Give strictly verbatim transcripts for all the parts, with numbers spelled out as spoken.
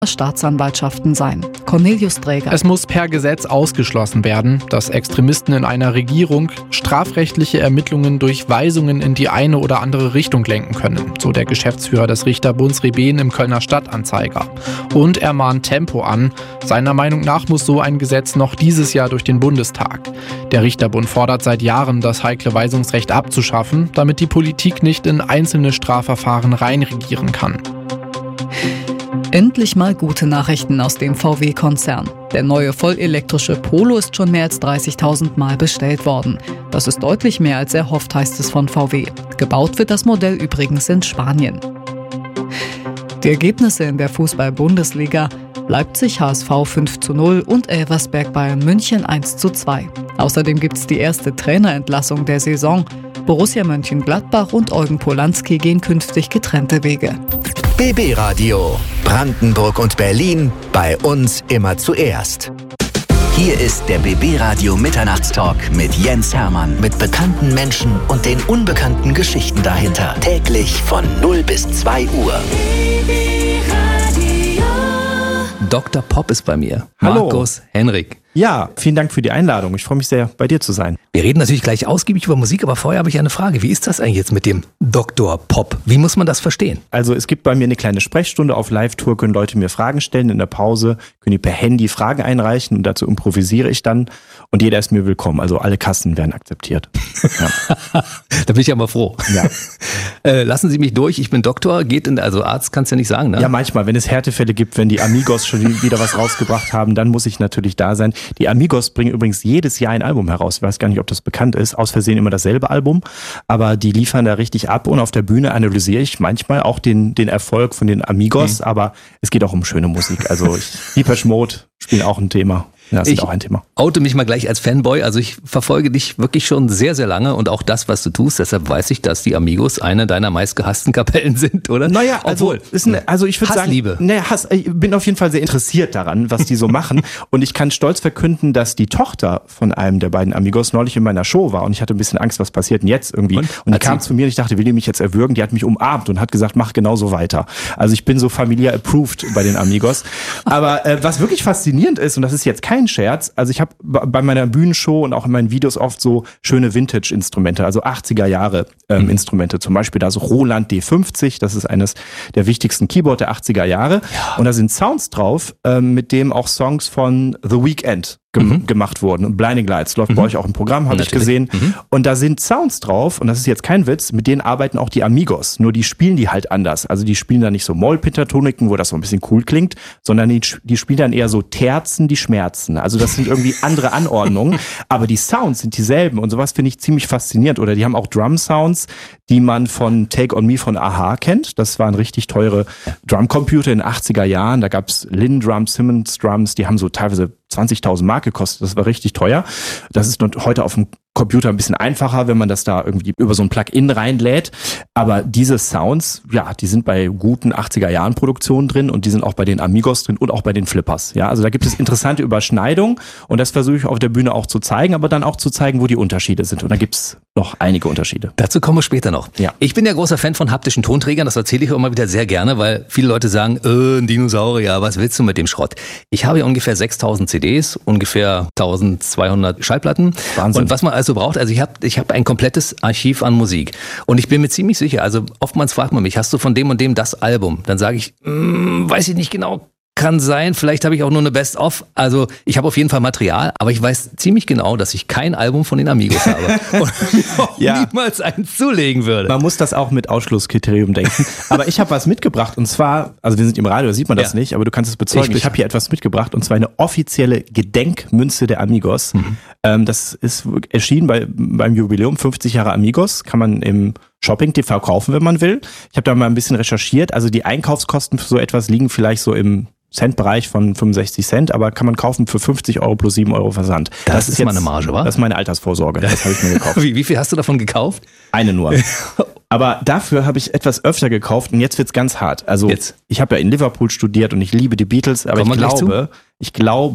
Staatsanwaltschaften sein. Cornelius Dräger. Es muss per Gesetz ausgeschlossen werden, dass Extremisten in einer Regierung strafrechtliche Ermittlungen durch Weisungen in die eine oder andere Richtung lenken können, so der Geschäftsführer des Richterbunds Rebeen im Kölner Stadtanzeiger. Und er mahnt Tempo an. Seiner Meinung nach muss so ein Gesetz noch dieses Jahr durch den Bundestag. Der Richterbund fordert seit Jahren, das heikle Weisungsrecht abzuschaffen, damit die Politik nicht in einzelne Strafverfahren reinregieren kann. Endlich mal gute Nachrichten aus dem V W-Konzern. Der neue vollelektrische Polo ist schon mehr als dreißigtausend Mal bestellt worden. Das ist deutlich mehr als erhofft, heißt es von V W. Gebaut wird das Modell übrigens in Spanien. Die Ergebnisse in der Fußball-Bundesliga: Leipzig H S V fünf zu null und Elversberg Bayern München eins zu zwei. Außerdem gibt es die erste Trainerentlassung der Saison. Borussia Mönchengladbach und Eugen Polanski gehen künftig getrennte Wege. B B Radio. Brandenburg und Berlin, bei uns immer zuerst. Hier ist der B B Radio Mitternachtstalk mit Jens Hermann, mit bekannten Menschen und den unbekannten Geschichten dahinter. Täglich von null bis zwei Uhr. Doktor Pop ist bei mir. Hallo. Markus Henrik. Ja, vielen Dank für die Einladung. Ich freue mich sehr, bei dir zu sein. Wir reden natürlich gleich ausgiebig über Musik, aber vorher habe ich eine Frage. Wie ist das eigentlich jetzt mit dem Doktor Pop? Wie muss man das verstehen? Also es gibt bei mir eine kleine Sprechstunde auf Live-Tour, können Leute mir Fragen stellen in der Pause, können die per Handy Fragen einreichen und dazu improvisiere ich dann und jeder ist mir willkommen. Also alle Kassen werden akzeptiert. Ja. Da bin ich aber froh. Ja. äh, lassen Sie mich durch, ich bin Doktor, geht in, also Arzt kannst du ja nicht sagen, ne? Ja, manchmal, wenn es Härtefälle gibt, wenn die Amigos schon wieder was rausgebracht haben, dann muss ich natürlich da sein. Die Amigos bringen übrigens jedes Jahr ein Album heraus. Ich weiß gar nicht, ob das bekannt ist. Aus Versehen immer dasselbe Album. Aber die liefern da richtig ab. Und auf der Bühne analysiere ich manchmal auch den, den Erfolg von den Amigos. Mhm. Aber es geht auch um schöne Musik. Also ich, Depeche Mode spielen auch ein Thema. Ja, das ist auch ein Thema. Ich oute mich mal gleich als Fanboy. Also ich verfolge dich wirklich schon sehr, sehr lange und auch das, was du tust. Deshalb weiß ich, dass die Amigos eine deiner meistgehassten Kapellen sind, oder? Naja, also, ist ein, also ich würde sagen, Hassliebe. Naja, Hass, ich bin auf jeden Fall sehr interessiert daran, was die so machen. Und ich kann stolz verkünden, dass die Tochter von einem der beiden Amigos neulich in meiner Show war. Und ich hatte ein bisschen Angst, was passiert denn jetzt irgendwie. Und, und die kam zu mir und ich dachte, will die mich jetzt erwürgen? Die hat mich umarmt und hat gesagt, mach genauso weiter. Also ich bin so familiär approved bei den Amigos. Aber äh, was wirklich faszinierend ist, und das ist jetzt kein Scherz, also ich habe bei meiner Bühnenshow und auch in meinen Videos oft so schöne Vintage-Instrumente, also achtziger Jahre ähm, mhm. Instrumente. Zum Beispiel da so Roland D fünfzig, das ist eines der wichtigsten Keyboard der achtziger Jahre. Ja. Und da sind Sounds drauf, ähm, mit dem auch Songs von The Weeknd Gem- mhm. gemacht wurden. Und Blinding Lights läuft mhm. bei euch auch im Programm, habe ich gesehen. Mhm. Und da sind Sounds drauf, und das ist jetzt kein Witz, mit denen arbeiten auch die Amigos. Nur die spielen die halt anders. Also die spielen da nicht so Mollpentatoniken, wo das so ein bisschen cool klingt, sondern die, die spielen dann eher so Terzen, die schmerzen. Also das sind irgendwie andere Anordnungen, aber die Sounds sind dieselben und sowas finde ich ziemlich faszinierend. Oder die haben auch Drum-Sounds, die man von Take On Me von A-ha kennt. Das waren richtig teure Drumcomputer in den achtziger Jahren. Da gab's Linn Drums, Simmons Drums, die haben so teilweise zwanzigtausend Mark gekostet. Das war richtig teuer. Das ist heute auf dem Computer ein bisschen einfacher, wenn man das da irgendwie über so ein Plugin reinlädt. Aber diese Sounds, ja, die sind bei guten achtziger Jahren Produktionen drin und die sind auch bei den Amigos drin und auch bei den Flippers. Ja, also da gibt es interessante Überschneidungen und das versuche ich auf der Bühne auch zu zeigen, aber dann auch zu zeigen, wo die Unterschiede sind. Und da gibt's noch einige Unterschiede. Dazu kommen wir später noch. Ja. Ich bin ja großer Fan von haptischen Tonträgern, das erzähle ich auch immer wieder sehr gerne, weil viele Leute sagen, äh, ein Dinosaurier, was willst du mit dem Schrott? Ich habe ja ungefähr sechstausend C Ds, ungefähr eintausendzweihundert Schallplatten. Wahnsinn. Und was man also braucht, also ich habe ich hab ein komplettes Archiv an Musik. Und ich bin mir ziemlich sicher, also oftmals fragt man mich, hast du von dem und dem das Album? Dann sage ich, mm, weiß ich nicht genau, kann sein, vielleicht habe ich auch nur eine Best-of. Also ich habe auf jeden Fall Material, aber ich weiß ziemlich genau, dass ich kein Album von den Amigos habe und auch ja. niemals eins zulegen würde. Man muss das auch mit Ausschlusskriterium denken. Aber ich habe was mitgebracht und zwar, also wir sind im Radio, da sieht man das ja. nicht, aber du kannst es bezeugen. Ich, ich habe hier etwas mitgebracht und zwar eine offizielle Gedenkmünze der Amigos. Mhm. Ähm, das ist erschienen bei, beim Jubiläum fünfzig Jahre Amigos, kann man im Shopping T V kaufen, wenn man will. Ich habe da mal ein bisschen recherchiert. Also die Einkaufskosten für so etwas liegen vielleicht so im Centbereich von fünfundsechzig Cent, aber kann man kaufen für fünfzig Euro plus sieben Euro Versand. Das, das ist jetzt meine Marge, wa? Das ist meine Altersvorsorge. Das habe ich mir gekauft. Wie, wie viel hast du davon gekauft? Eine nur. Aber dafür habe ich etwas öfter gekauft und jetzt wird's ganz hart. Also jetzt. Ich habe ja in Liverpool studiert und ich liebe die Beatles, aber ich glaube, ich glaube,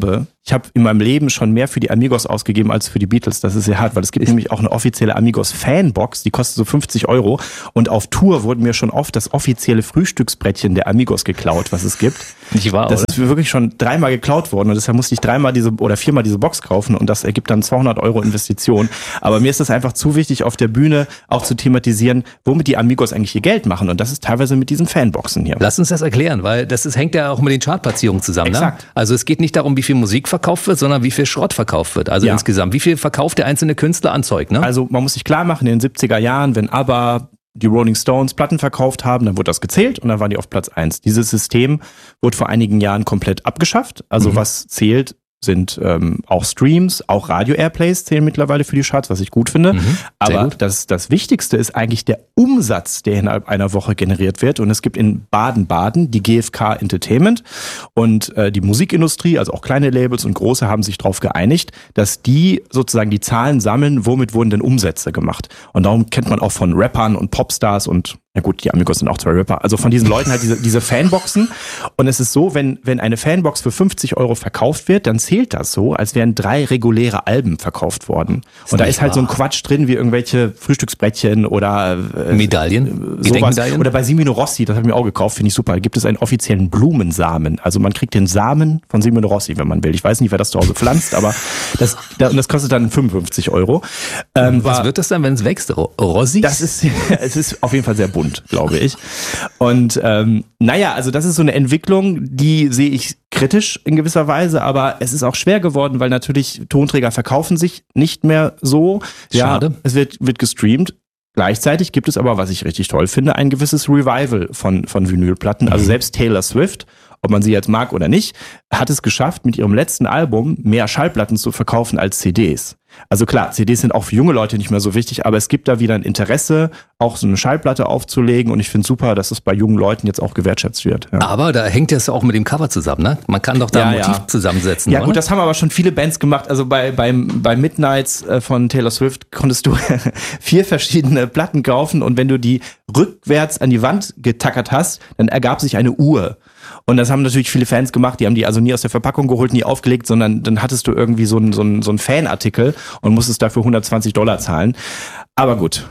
Ich habe in meinem Leben schon mehr für die Amigos ausgegeben als für die Beatles. Das ist sehr hart, weil es gibt ich nämlich auch eine offizielle Amigos-Fanbox, die kostet so fünfzig Euro. Und auf Tour wurde mir schon oft das offizielle Frühstücksbrettchen der Amigos geklaut, was es gibt. Nicht wahr, Das oder? ist wirklich schon dreimal geklaut worden und deshalb musste ich dreimal diese oder viermal diese Box kaufen und das ergibt dann zweihundert Euro Investition. Aber mir ist das einfach zu wichtig, auf der Bühne auch zu thematisieren, womit die Amigos eigentlich ihr Geld machen. Und das ist teilweise mit diesen Fanboxen hier. Lass uns das erklären, weil das ist, hängt ja auch mit den Chartplatzierungen zusammen. Exakt. Ne? Also es geht nicht darum, wie viel Musik verkauft wird, sondern wie viel Schrott verkauft wird. Also Ja. insgesamt, wie viel verkauft der einzelne Künstler an Zeug. Ne? Also man muss sich klar machen, in den siebziger Jahren, wenn ABBA, die Rolling Stones Platten verkauft haben, dann wurde das gezählt und dann waren die auf Platz eins. Dieses System wurde vor einigen Jahren komplett abgeschafft. Also Mhm. was zählt, sind ähm, auch Streams, auch Radio-Airplays zählen mittlerweile für die Charts, was ich gut finde. Mhm, sehr Aber gut. das, das Wichtigste ist eigentlich der Umsatz, der innerhalb einer Woche generiert wird. Und es gibt in Baden-Baden die G F K Entertainment und äh, die Musikindustrie, also auch kleine Labels und große, haben sich darauf geeinigt, dass die sozusagen die Zahlen sammeln, womit wurden denn Umsätze gemacht. Und darum kennt man auch von Rappern und Popstars und ja gut, die Amigos sind auch zwei Rapper. Also von diesen Leuten halt diese, diese Fanboxen. Und es ist so, wenn, wenn eine Fanbox für fünfzig Euro verkauft wird, dann zählt das so, als wären drei reguläre Alben verkauft worden. Und da nicht ist halt so ein wahr. Quatsch drin, wie irgendwelche Frühstücksbrettchen oder äh, Medaillen, sowas. Gedenkmedaillen. Oder bei Simino Rossi, das habe ich mir auch gekauft, finde ich super. Da gibt es einen offiziellen Blumensamen. Also man kriegt den Samen von Simino Rossi, wenn man will. Ich weiß nicht, wer das zu Hause pflanzt, aber das, das kostet dann fünfundfünfzig Euro. Ähm, Was war- wird das dann, wenn es wächst? Ro- Rossis? das ist, es ist auf jeden Fall sehr bunt, glaube ich. Und ähm, naja, also das ist so eine Entwicklung, die sehe ich kritisch in gewisser Weise, aber es ist auch schwer geworden, weil natürlich Tonträger verkaufen sich nicht mehr so. Schade. Ja, es wird, wird gestreamt. Gleichzeitig gibt es aber, was ich richtig toll finde, ein gewisses Revival von, von Vinylplatten. Also selbst Taylor Swift, ob man sie jetzt mag oder nicht, hat es geschafft, mit ihrem letzten Album mehr Schallplatten zu verkaufen als C Ds. Also klar, C Ds sind auch für junge Leute nicht mehr so wichtig, aber es gibt da wieder ein Interesse, auch so eine Schallplatte aufzulegen und ich finde super, dass es bei jungen Leuten jetzt auch gewertschätzt wird. Ja. Aber da hängt das auch mit dem Cover zusammen, ne? Man kann doch da Ja, ein Motiv ja. zusammensetzen, Ja oder? gut, das haben aber schon viele Bands gemacht. Also bei beim bei Midnights äh, von Taylor Swift konntest du vier verschiedene Platten kaufen und wenn du die rückwärts an die Wand getackert hast, dann ergab sich eine Uhr. Und das haben natürlich viele Fans gemacht, die haben die also nie aus der Verpackung geholt, nie aufgelegt, sondern dann hattest du irgendwie so einen so einen, so einen Fanartikel und musstest dafür hundertzwanzig Dollar zahlen. Aber gut.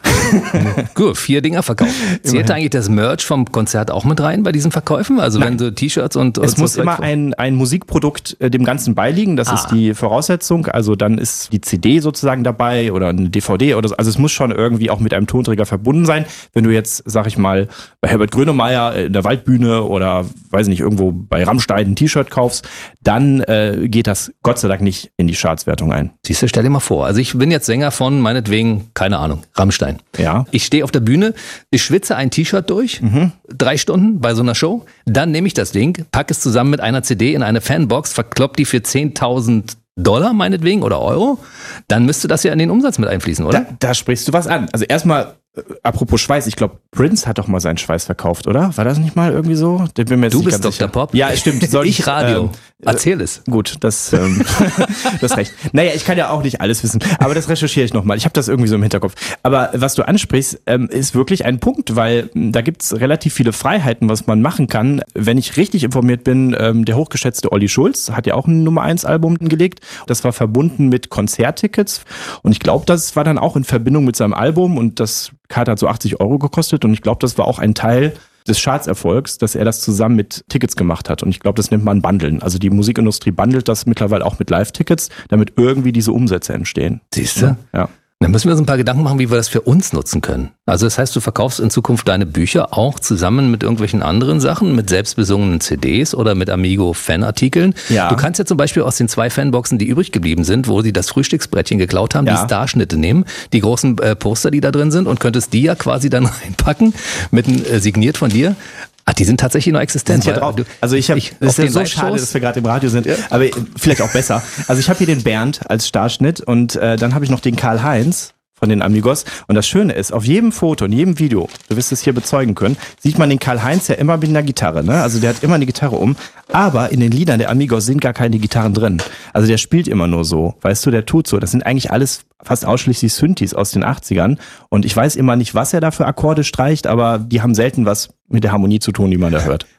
Gut, vier Dinger verkauft. Zählt da eigentlich das Merch vom Konzert auch mit rein bei diesen Verkäufen? Also wenn so T-Shirts und, und Es so muss Zeug- immer ein, ein Musikprodukt äh, dem Ganzen beiliegen, das Ah. ist die Voraussetzung. Also dann ist die C D sozusagen dabei oder eine D V D oder so. Also es muss schon irgendwie auch mit einem Tonträger verbunden sein. Wenn du jetzt, sag ich mal, bei Herbert Grönemeyer in der Waldbühne oder weiß ich nicht, irgendwo bei Rammstein ein T-Shirt kaufst, dann äh, geht das Gott sei Dank nicht in die Chartswertung ein. Siehst du, stell dir mal vor. Also ich bin jetzt Sänger von, meinetwegen, keine Ahnung, Rammstein. Ja. Ich stehe auf der Bühne, ich schwitze ein T-Shirt durch, drei Stunden bei so einer Show. Dann nehme ich das Ding, packe es zusammen mit einer C D in eine Fanbox, verklopp die für zehntausend Dollar meinetwegen oder Euro. Dann müsste das ja in den Umsatz mit einfließen, oder? Da, da sprichst du was an. Also erstmal, äh, apropos Schweiß, ich glaube, Prince hat doch mal seinen Schweiß verkauft, oder? War das nicht mal irgendwie so? Den bin mir jetzt Du nicht bist ganz Doktor sicher. Pop. Ja, stimmt. Soll ich Radio. ähm, Erzähl es. Gut, das, ähm, das recht. Naja, ich kann ja auch nicht alles wissen, aber das recherchiere ich nochmal. Ich habe das irgendwie so im Hinterkopf. Aber was du ansprichst, ähm, ist wirklich ein Punkt, weil ähm, da gibt's relativ viele Freiheiten, was man machen kann. Wenn ich richtig informiert bin, ähm, der hochgeschätzte Olli Schulz hat ja auch ein Nummer eins Album gelegt. Das war verbunden mit Konzerttickets und ich glaube, das war dann auch in Verbindung mit seinem Album und das Karte hat so achtzig Euro gekostet und ich glaube, das war auch ein Teil des Chartserfolgs, dass er das zusammen mit Tickets gemacht hat. Und ich glaube, das nennt man Bundeln. Also die Musikindustrie bundelt das mittlerweile auch mit Live-Tickets, damit irgendwie diese Umsätze entstehen. Siehst du? Ja. Dann müssen wir uns ein paar Gedanken machen, wie wir das für uns nutzen können. Also das heißt, du verkaufst in Zukunft deine Bücher auch zusammen mit irgendwelchen anderen Sachen, mit selbstbesungenen C Ds oder mit Amigo-Fanartikeln. Ja. Du kannst ja zum Beispiel aus den zwei Fanboxen, die übrig geblieben sind, wo sie das Frühstücksbrettchen geklaut haben, Ja. die Starschnitte nehmen, die großen äh, Poster, die da drin sind und könntest die ja quasi dann reinpacken, mit ein, äh, signiert von dir. Ach, die sind tatsächlich noch existent. Sind hier weil drauf. du- Also ich habe, ich- das auf ist ja den so Live-Shows- schade, dass wir gerade im Radio sind, aber vielleicht auch besser. Also ich habe hier den Bernd als Starschnitt und äh, dann habe ich noch den Karl-Heinz von den Amigos. Und das Schöne ist, auf jedem Foto, in jedem Video, du wirst es hier bezeugen können, sieht man den Karl-Heinz ja immer mit einer Gitarre. Ne? Also der hat immer eine Gitarre um. Aber in den Liedern der Amigos sind gar keine Gitarren drin. Also der spielt immer nur so. Weißt du, der tut so. Das sind eigentlich alles fast ausschließlich Synthes aus den achtzigern. Und ich weiß immer nicht, was er da für Akkorde streicht, aber die haben selten was mit der Harmonie zu tun, die man da hört.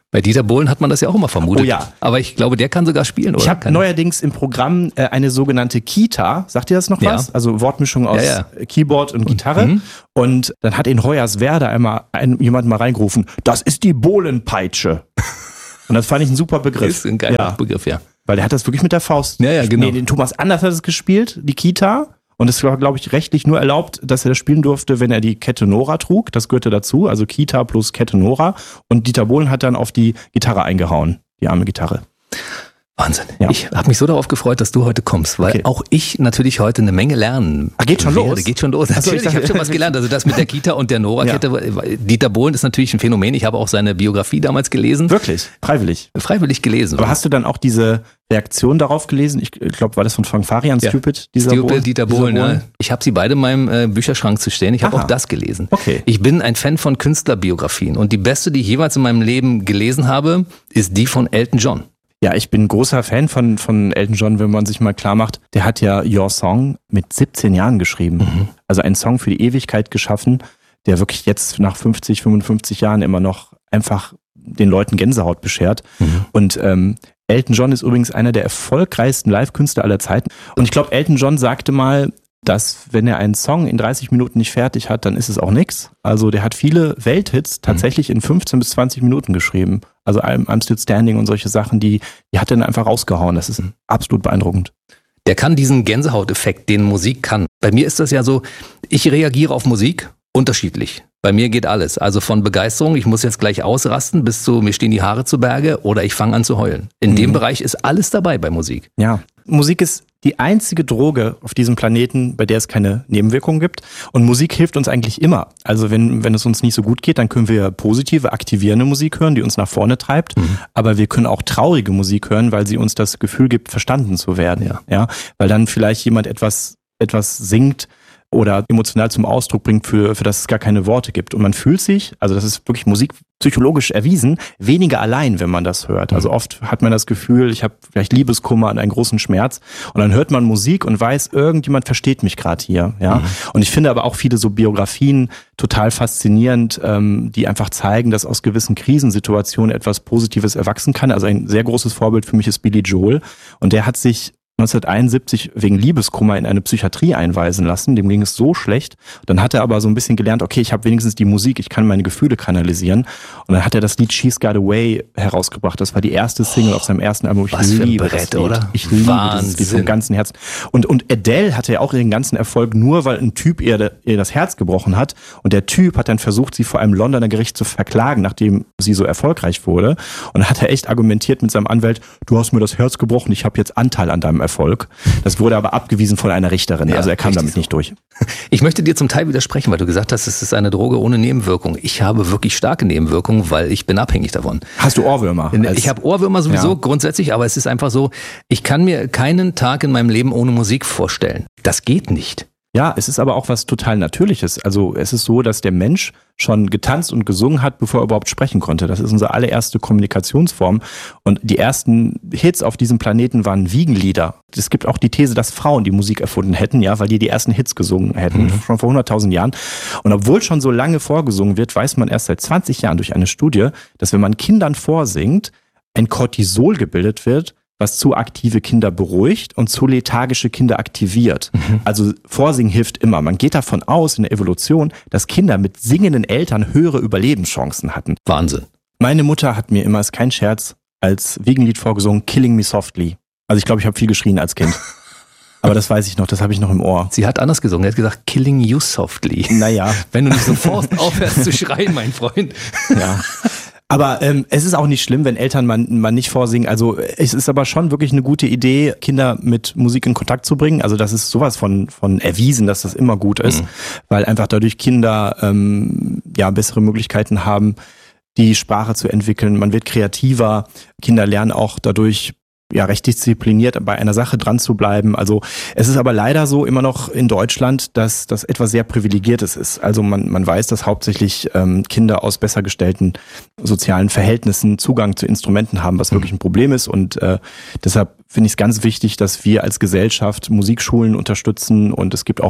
Bei Dieter Bohlen hat man das ja auch immer vermutet. Oh ja. Aber ich glaube, der kann sogar spielen, oder? Ich habe neuerdings im Programm äh, eine sogenannte Kita. Sagt ihr das noch ja. was? Also Wortmischung aus ja, ja. Keyboard und Gitarre. Mhm. Und dann hat in Hoyerswerda einmal ein, jemand mal reingerufen, das ist die Bohlenpeitsche. Und das fand ich ein super Begriff. Das ist ein geiler ja. Begriff, ja. Weil der hat das wirklich mit der Faust. Ja, ja, genau. Nee, den Thomas Anders hat es gespielt, die Kita. Und es war, glaube ich, rechtlich nur erlaubt, dass er das spielen durfte, wenn er die Kette Nora trug. Das gehörte dazu, also Kita plus Kette Nora. Und Dieter Bohlen hat dann auf die Gitarre eingehauen, die arme Gitarre. Wahnsinn. Ja. Ich habe mich so darauf gefreut, dass du heute kommst, weil okay. auch ich natürlich heute eine Menge lernen Ach, geht schon werde. los? Geht schon los. Achso, Natürlich, ich, ich habe schon was gelernt. Also das mit der Kita und der Nora-Kette. Ja. Dieter Bohlen ist natürlich ein Phänomen. Ich habe auch seine Biografie damals gelesen. Wirklich? Freiwillig? Freiwillig gelesen. Aber hast du dann auch diese Reaktion darauf gelesen? Ich glaube, war das von Frank Farian, ja. Stupid? Dieser Stupid, Bohlen? Dieter Bohlen. Bohlen? Ja. Ich habe sie beide in meinem äh, Bücherschrank zu stehen. Ich habe auch das gelesen. Okay. Ich bin ein Fan von Künstlerbiografien. Und die beste, die ich jeweils in meinem Leben gelesen habe, ist die von Elton John. Ja, ich bin ein großer Fan von, von Elton John, wenn man sich mal klar macht. Der hat ja Your Song mit siebzehn Jahren geschrieben. Mhm. Also einen Song für die Ewigkeit geschaffen, der wirklich jetzt nach fünfzig, fünfundfünfzig Jahren immer noch einfach den Leuten Gänsehaut beschert. Mhm. Und ähm, Elton John ist übrigens einer der erfolgreichsten Live-Künstler aller Zeiten. Und ich glaube, Elton John sagte mal, dass wenn er einen Song in dreißig Minuten nicht fertig hat, dann ist es auch nix. Also der hat viele Welthits tatsächlich in fünfzehn bis zwanzig Minuten geschrieben. Also I'm, I'm Still Standing und solche Sachen, die, die hat er dann einfach rausgehauen. Das ist absolut beeindruckend. Der kann diesen Gänsehauteffekt, den Musik kann. Bei mir ist das ja so, ich reagiere auf Musik unterschiedlich. Bei mir geht alles. Also von Begeisterung, ich muss jetzt gleich ausrasten, bis zu mir stehen die Haare zu Berge oder ich fange an zu heulen. In mhm. dem Bereich ist alles dabei bei Musik. Ja, Musik ist die einzige Droge auf diesem Planeten, bei der es keine Nebenwirkungen gibt. Und Musik hilft uns eigentlich immer. Also wenn, wenn es uns nicht so gut geht, dann können wir positive, aktivierende Musik hören, die uns nach vorne treibt. Mhm. Aber wir können auch traurige Musik hören, weil sie uns das Gefühl gibt, verstanden zu werden. Ja. Ja, weil dann vielleicht jemand etwas, etwas singt, oder emotional zum Ausdruck bringt, für, für das es gar keine Worte gibt. Und man fühlt sich, also das ist wirklich musikpsychologisch erwiesen, weniger allein, wenn man das hört. Also oft hat man das Gefühl, ich habe vielleicht Liebeskummer und einen großen Schmerz und dann hört man Musik und weiß, irgendjemand versteht mich gerade hier. Ja. Mhm. Und ich finde aber auch viele so Biografien total faszinierend, ähm, die einfach zeigen, dass aus gewissen Krisensituationen etwas Positives erwachsen kann. Also ein sehr großes Vorbild für mich ist Billy Joel und der hat sich neunzehnhunderteinundsiebzig wegen Liebeskummer in eine Psychiatrie einweisen lassen. Dem ging es so schlecht. Dann hat er aber so ein bisschen gelernt, okay, ich habe wenigstens die Musik, ich kann meine Gefühle kanalisieren. Und dann hat er das Lied She's Got Away herausgebracht. Das war die erste Single oh, auf seinem ersten Album. Ich was liebe für ein Brett, das Lied. Oder? Ich liebe Wahnsinn. dieses Lied vom ganzen Herzen. Und, und Adele hatte ja auch ihren ganzen Erfolg nur, weil ein Typ ihr, ihr das Herz gebrochen hat. Und der Typ hat dann versucht, sie vor einem Londoner Gericht zu verklagen, nachdem sie so erfolgreich wurde. Und dann hat er echt argumentiert mit seinem Anwalt, du hast mir das Herz gebrochen, ich habe jetzt Anteil an deinem Erfolg. Das wurde aber abgewiesen von einer Richterin. Ja, also er kam damit so. nicht durch. Ich möchte dir zum Teil widersprechen, weil du gesagt hast, es ist eine Droge ohne Nebenwirkung. Ich habe wirklich starke Nebenwirkungen, weil ich bin abhängig davon. Hast du Ohrwürmer? Ich habe Ohrwürmer sowieso ja. grundsätzlich, aber es ist einfach so, ich kann mir keinen Tag in meinem Leben ohne Musik vorstellen. Das geht nicht. Ja, es ist aber auch was total Natürliches. Also es ist so, dass der Mensch schon getanzt und gesungen hat, bevor er überhaupt sprechen konnte. Das ist unsere allererste Kommunikationsform. Und die ersten Hits auf diesem Planeten waren Wiegenlieder. Es gibt auch die These, dass Frauen die Musik erfunden hätten, ja, weil die die ersten Hits gesungen hätten, mhm. schon vor hunderttausend Jahren. Und obwohl schon so lange vorgesungen wird, weiß man erst seit zwanzig Jahren durch eine Studie, dass wenn man Kindern vorsingt, ein Cortisol gebildet wird, was zu aktive Kinder beruhigt und zu lethargische Kinder aktiviert. Mhm. Also Vorsingen hilft immer. Man geht davon aus in der Evolution, dass Kinder mit singenden Eltern höhere Überlebenschancen hatten. Wahnsinn. Meine Mutter hat mir immer, ist kein Scherz, als Wiegenlied vorgesungen, Killing Me Softly. Also ich glaube, ich habe viel geschrien als Kind. Aber das weiß ich noch, das habe ich noch im Ohr. Sie hat anders gesungen, sie hat gesagt, Killing You Softly. Naja. Wenn du nicht sofort aufhörst zu schreien, mein Freund. Ja. Aber ähm, es ist auch nicht schlimm, wenn Eltern man, man nicht vorsingen. Also es ist aber schon wirklich eine gute Idee, Kinder mit Musik in Kontakt zu bringen. Also das ist sowas von von erwiesen, dass das immer gut ist, mhm. weil einfach dadurch Kinder ähm, ja bessere Möglichkeiten haben, die Sprache zu entwickeln. Man wird kreativer. Kinder lernen auch dadurch ja recht diszipliniert bei einer Sache dran zu bleiben. Also es ist aber leider so immer noch in Deutschland, dass das etwas sehr Privilegiertes ist. Also man man weiß, dass hauptsächlich ähm, Kinder aus besser gestellten sozialen Verhältnissen Zugang zu Instrumenten haben, was wirklich ein Problem ist. Und äh, deshalb finde ich es ganz wichtig, dass wir als Gesellschaft Musikschulen unterstützen. Und es gibt auch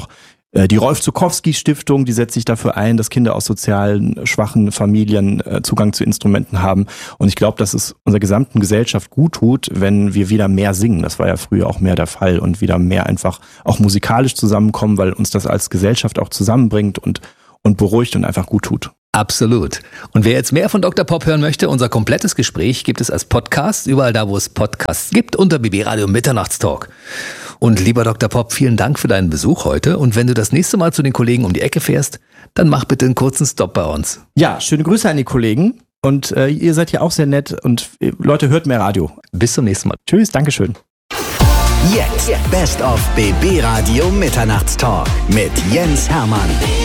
Die Rolf-Zuckowski-Stiftung, die setzt sich dafür ein, dass Kinder aus sozialen, schwachen Familien Zugang zu Instrumenten haben. Und ich glaube, dass es unserer gesamten Gesellschaft gut tut, wenn wir wieder mehr singen. Das war ja früher auch mehr der Fall und wieder mehr einfach auch musikalisch zusammenkommen, weil uns das als Gesellschaft auch zusammenbringt und, und beruhigt und einfach gut tut. Absolut. Und wer jetzt mehr von Doktor Pop hören möchte, unser komplettes Gespräch gibt es als Podcast, überall da, wo es Podcasts gibt, unter B B Radio Mitternachtstalk. Und lieber Doktor Pop, vielen Dank für deinen Besuch heute. Und wenn du das nächste Mal zu den Kollegen um die Ecke fährst, dann mach bitte einen kurzen Stopp bei uns. Ja, schöne Grüße an die Kollegen. Und äh, ihr seid ja auch sehr nett. Und äh, Leute, hört mehr Radio. Bis zum nächsten Mal. Tschüss, Dankeschön. Jetzt Best of B B Radio Mitternachtstalk mit Jens Hermann.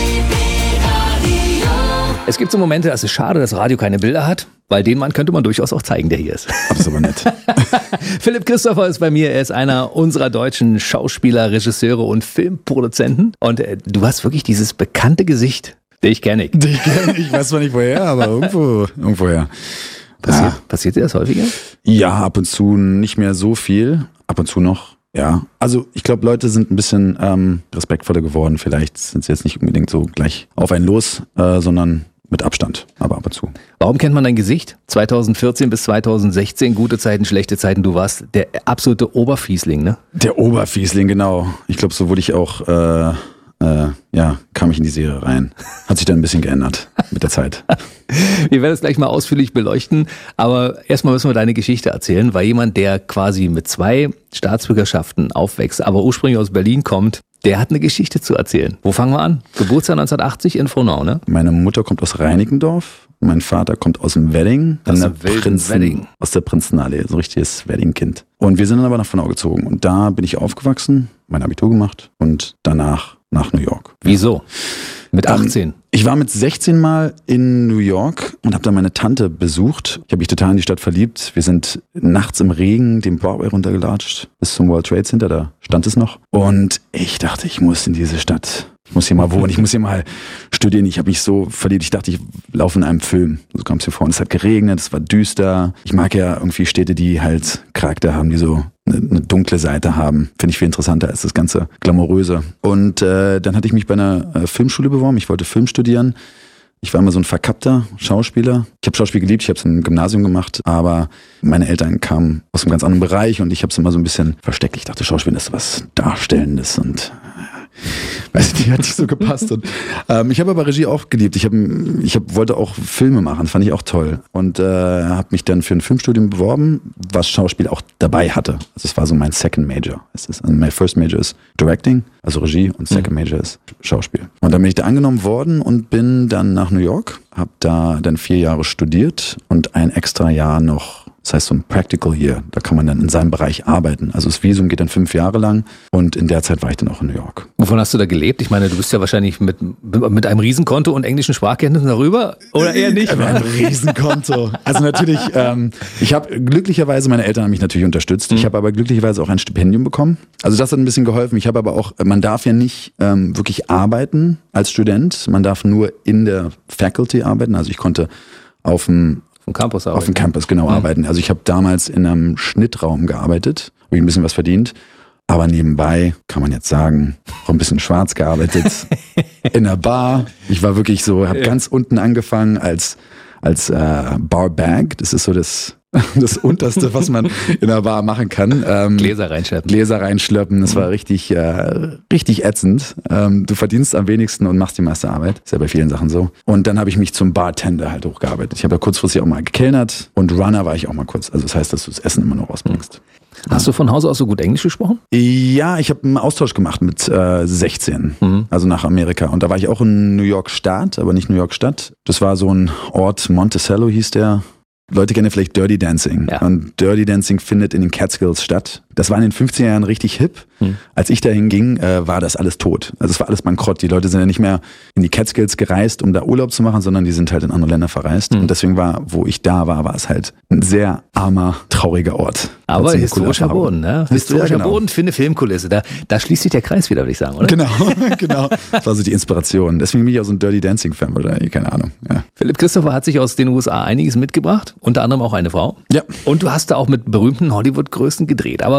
Es gibt so Momente, es ist schade, dass Radio keine Bilder hat, weil den Mann könnte man durchaus auch zeigen, der hier ist. Das ist aber nett. Philipp Christopher ist bei mir, er ist einer unserer deutschen Schauspieler, Regisseure und Filmproduzenten. Und äh, du hast wirklich dieses bekannte Gesicht, den ich kenne. Den ich kenne, ich weiß zwar nicht woher, aber irgendwo, irgendwoher. Passiert, Ja. passiert dir das häufiger? Ja, ab und zu nicht mehr so viel, ab und zu noch. Ja, also ich glaube, Leute sind ein bisschen ähm, respektvoller geworden. Vielleicht sind sie jetzt nicht unbedingt so gleich auf einen los, äh, sondern mit Abstand, aber ab und zu. Warum kennt man dein Gesicht? zweitausendvierzehn bis zweitausendsechzehn, gute Zeiten, schlechte Zeiten, du warst der absolute Oberfiesling, ne? Der Oberfiesling, genau. Ich glaube, so wurde ich auch, äh, äh, ja, kam ich in die Serie rein. Hat sich dann ein bisschen geändert mit der Zeit. Wir werden es gleich mal ausführlich beleuchten, aber erstmal müssen wir deine Geschichte erzählen, weil jemand, der quasi mit zwei Staatsbürgerschaften aufwächst, aber ursprünglich aus Berlin kommt, der hat eine Geschichte zu erzählen. Wo fangen wir an? Geburtsjahr neunzehnhundertachtzig in Frohnau, ne? Meine Mutter kommt aus Reinickendorf, mein Vater kommt aus dem Wedding, Aus der dem wilden Prinzen, Wedding. aus der Prinzenallee, so ein richtiges Wedding-Kind. Und wir sind dann aber nach Frohnau gezogen und da bin ich aufgewachsen, mein Abitur gemacht und danach nach New York. Wieso? Mit achtzehn? Ähm, ich war mit sechzehn Mal in New York und habe da meine Tante besucht. Ich habe mich total in die Stadt verliebt. Wir sind nachts im Regen den Broadway runtergelatscht bis zum World Trade Center, da stand es noch. Und ich dachte, ich muss in diese Stadt. Ich muss hier mal wohnen, ich muss hier mal studieren. Ich habe mich so verliebt, ich dachte, ich laufe in einem Film. So kam es mir vor. Und es hat geregnet, es war düster. Ich mag ja irgendwie Städte, die halt Charakter haben, die so eine, eine dunkle Seite haben. Finde ich viel interessanter als das ganze Glamouröse. Und äh, dann hatte ich mich bei einer äh, Filmschule beworben. Ich wollte Film studieren. Ich war immer so ein verkappter Schauspieler. Ich habe Schauspiel geliebt, ich habe es im Gymnasium gemacht, aber meine Eltern kamen aus einem ganz anderen Bereich und ich habe es immer so ein bisschen versteckt. Ich dachte, Schauspiel ist was Darstellendes und weiß nicht, hat nicht so gepasst. Und, ähm, ich habe aber Regie auch geliebt. Ich, hab, ich hab, wollte auch Filme machen, fand ich auch toll. Und äh, habe mich dann für ein Filmstudium beworben, was Schauspiel auch dabei hatte. Also es war so mein Second Major. Es ist, also mein First Major ist Directing, also Regie, und Second mhm. Major ist Schauspiel. Und dann bin ich da angenommen worden und bin dann nach New York, habe da dann vier Jahre studiert und ein extra Jahr noch. Das heißt so ein Practical Year, da kann man dann in seinem Bereich arbeiten. Also das Visum geht dann fünf Jahre lang und in der Zeit war ich dann auch in New York. Wovon hast du da gelebt? Ich meine, du bist ja wahrscheinlich mit, mit einem Riesenkonto und englischen Sprachkenntnissen darüber, oder eher nicht? Mit einem Riesenkonto. Also natürlich, ähm, ich habe glücklicherweise, meine Eltern haben mich natürlich unterstützt, mhm. ich habe aber glücklicherweise auch ein Stipendium bekommen. Also das hat ein bisschen geholfen. Ich habe aber auch, man darf ja nicht ähm, wirklich arbeiten als Student, man darf nur in der Faculty arbeiten. Also ich konnte auf dem Vom Campus arbeiten. Auf dem Campus, genau, mhm. arbeiten. Also ich habe damals in einem Schnittraum gearbeitet, habe ich ein bisschen was verdient. Aber nebenbei, kann man jetzt sagen, auch ein bisschen schwarz gearbeitet. In einer Bar. Ich war wirklich so, habe ja. ganz unten angefangen als, als äh, Barbag. Das ist so das... Das Unterste, was man in einer Bar machen kann. Ähm, Gläser reinschleppen. Gläser reinschleppen, das war richtig, äh, richtig ätzend. Ähm, du verdienst am wenigsten und machst die meiste Arbeit. Ist ja bei vielen Sachen so. Und dann habe ich mich zum Bartender halt hochgearbeitet. Ich habe ja kurzfristig auch mal gekellnert und Runner war ich auch mal kurz. Also das heißt, dass du das Essen immer noch rausbringst. Hast du von Hause aus so gut Englisch gesprochen? Ja, ich habe einen Austausch gemacht mit äh, sechzehn, mhm. also nach Amerika. Und da war ich auch in New York Stadt, aber nicht New York Stadt. Das war so ein Ort, Monticello hieß der. Leute kennen vielleicht Dirty Dancing. Ja. Und Dirty Dancing findet in den Catskills statt. Das war in den fünfziger Jahren richtig hip. Hm. Als ich dahin ging, äh, war das alles tot. Also es war alles bankrott. Die Leute sind ja nicht mehr in die Catskills gereist, um da Urlaub zu machen, sondern die sind halt in andere Länder verreist. Hm. Und deswegen war, wo ich da war, war es halt ein sehr armer, trauriger Ort. Aber historischer Boden, ne? Historischer ja, genau. Boden für eine Filmkulisse. Da, da schließt sich der Kreis wieder, würde ich sagen, oder? Genau, genau. Das war so die Inspiration. Deswegen bin ich auch so ein Dirty Dancing-Fan, oder? Keine Ahnung. Ja. Philipp Christopher hat sich aus den U S A einiges mitgebracht, unter anderem auch eine Frau. Ja. Und du hast da auch mit berühmten Hollywood-Größen gedreht. Aber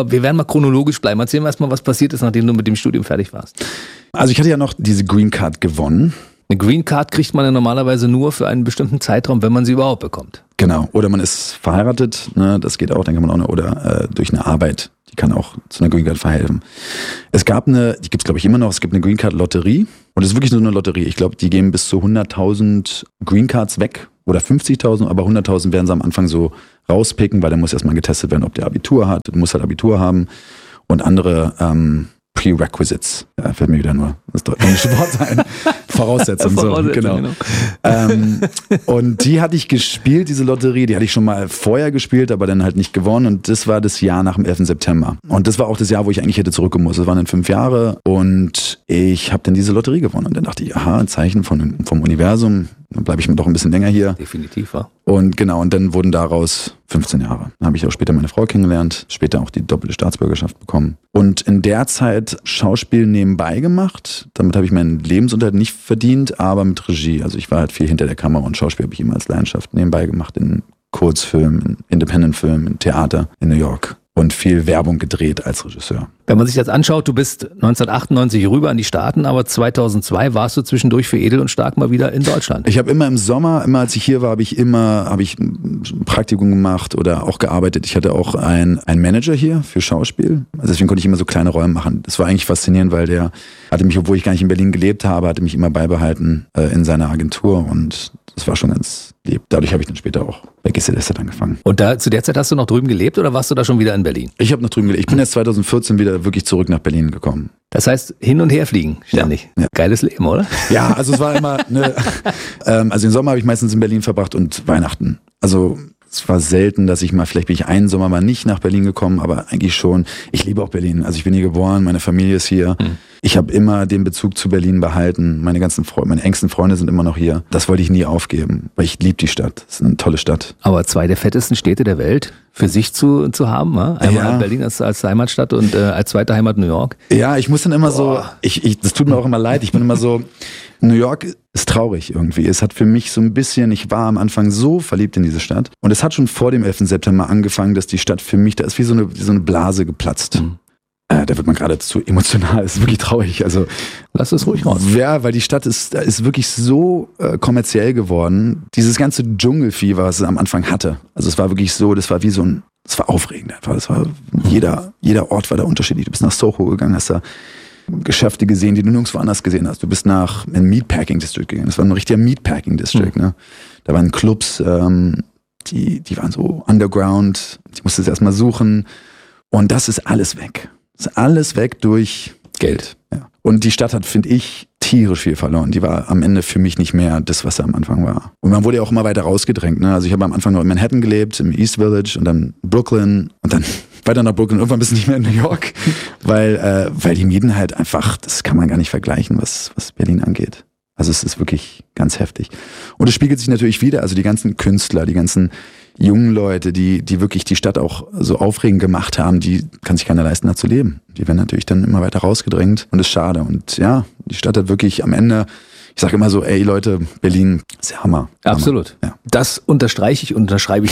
Aber wir werden mal chronologisch bleiben. Erzähl mir erstmal, was passiert ist, nachdem du mit dem Studium fertig warst. Also ich hatte ja noch diese Green Card gewonnen. Eine Green Card kriegt man ja normalerweise nur für einen bestimmten Zeitraum, wenn man sie überhaupt bekommt. Genau. Oder man ist verheiratet, ne, das geht auch, dann kann man auch eine, oder äh, durch eine Arbeit, die kann auch zu einer Green Card verhelfen. Es gab eine, die gibt's glaube ich immer noch, es gibt eine Green Card Lotterie. Und das ist wirklich nur eine Lotterie. Ich glaube, die geben bis zu hunderttausend Green Cards weg oder fünfzigtausend, aber hunderttausend werden sie am Anfang so rauspicken, weil dann muss erstmal getestet werden, ob der Abitur hat. Du musst halt Abitur haben und andere ähm, Prerequisites. Ja, fällt mir wieder nur das deutsche Wort ein. Voraussetzungen. So, genau. genau. Ähm, und die hatte ich gespielt, diese Lotterie. Die hatte ich schon mal vorher gespielt, aber dann halt nicht gewonnen. Und das war das Jahr nach dem elften September. Und das war auch das Jahr, wo ich eigentlich hätte zurückgemusst. Das waren dann fünf Jahre. Und ich habe dann diese Lotterie gewonnen. Und dann dachte ich, aha, ein Zeichen von, vom Universum. Dann bleibe ich mir doch ein bisschen länger hier. Definitiv, ja. Und genau, und dann wurden daraus fünfzehn Jahre. Dann habe ich auch später meine Frau kennengelernt, später auch die doppelte Staatsbürgerschaft bekommen. Und in der Zeit Schauspiel nebenbei gemacht. Damit habe ich meinen Lebensunterhalt nicht verdient, aber mit Regie. Also ich war halt viel hinter der Kamera und Schauspiel habe ich immer als Leidenschaft nebenbei gemacht. In Kurzfilmen, in Independent-Filmen, in Theater in New York. Und viel Werbung gedreht als Regisseur. Wenn man sich das anschaut, du bist neunzehnhundertachtundneunzig rüber an die Staaten, aber zweitausendzwei warst du zwischendurch für Edel und Stark mal wieder in Deutschland. Ich habe immer im Sommer, immer als ich hier war, habe ich immer habe ich ein Praktikum gemacht oder auch gearbeitet. Ich hatte auch einen einen Manager hier für Schauspiel. Also deswegen konnte ich immer so kleine Rollen machen. Das war eigentlich faszinierend, weil der hatte mich, obwohl ich gar nicht in Berlin gelebt habe, hatte mich immer beibehalten äh, in seiner Agentur und das war schon ganz lieb. Dadurch habe ich dann später auch bei G Z S Z angefangen. Und da zu der Zeit hast du noch drüben gelebt oder warst du da schon wieder in Berlin? Ich habe noch drüben gelebt. Ich bin erst zweitausendvierzehn wieder wirklich zurück nach Berlin gekommen. Das heißt, hin und her fliegen ständig. Ja, ja. Geiles Leben, oder? Ja, also es war immer, ne, ähm, also den Sommer habe ich meistens in Berlin verbracht und Weihnachten. Also es war selten, dass ich mal, vielleicht bin ich einen Sommer mal nicht nach Berlin gekommen, aber eigentlich schon. Ich liebe auch Berlin. Also ich bin hier geboren, meine Familie ist hier. Hm. Ich habe immer den Bezug zu Berlin behalten. Meine ganzen Freunde, meine engsten Freunde sind immer noch hier. Das wollte ich nie aufgeben, weil ich liebe die Stadt. Es ist eine tolle Stadt. Aber zwei der fettesten Städte der Welt für sich zu, zu haben, ne? Einmal ja. Berlin als, als Heimatstadt und äh, als zweite Heimat New York. Ja, ich muss dann immer Boah. so, ich, ich, das tut mir auch immer leid. Ich bin immer so, New York ist traurig irgendwie. Es hat für mich so ein bisschen, ich war am Anfang so verliebt in diese Stadt. Und es hat schon vor dem elften September angefangen, dass die Stadt für mich, da ist wie so eine, wie so eine Blase geplatzt. Mhm. Äh, da wird man gerade zu emotional, das ist wirklich traurig. Also lass es ruhig raus. Ja, weil die Stadt ist, ist wirklich so äh, kommerziell geworden. Dieses ganze Dschungelfieber, was es am Anfang hatte. Also es war wirklich so, das war wie so ein, das war aufregend einfach. Das war, jeder, jeder Ort war da unterschiedlich. Du bist nach Soho gegangen, hast da Geschäfte gesehen, die du nirgendwo anders gesehen hast. Du bist nach einem Meatpacking District gegangen. Das war ein richtiger Meatpacking District. Mhm. Ne? Da waren Clubs, ähm, die, die waren so underground. Die musstest du erstmal suchen. Und das ist alles weg. Das ist alles weg durch Geld. Ja. Und die Stadt hat, finde ich, tierisch viel verloren. Die war am Ende für mich nicht mehr das, was sie am Anfang war. Und man wurde ja auch immer weiter rausgedrängt. Ne? Also ich habe am Anfang noch in Manhattan gelebt, im East Village und dann Brooklyn und dann weiter nach Brooklyn, irgendwann bist du nicht mehr in New York, weil, äh, weil die Mieten halt einfach, das kann man gar nicht vergleichen, was, was Berlin angeht. Also es ist wirklich ganz heftig. Und es spiegelt sich natürlich wieder, also die ganzen Künstler, die ganzen jungen Leute, die, die wirklich die Stadt auch so aufregend gemacht haben, die kann sich keiner leisten, da zu leben. Die werden natürlich dann immer weiter rausgedrängt und das ist schade. Und ja, die Stadt hat wirklich am Ende, ich sage immer so, ey Leute, Berlin ist ja Hammer. Absolut. Ja. Das unterstreiche ich und unterschreibe ich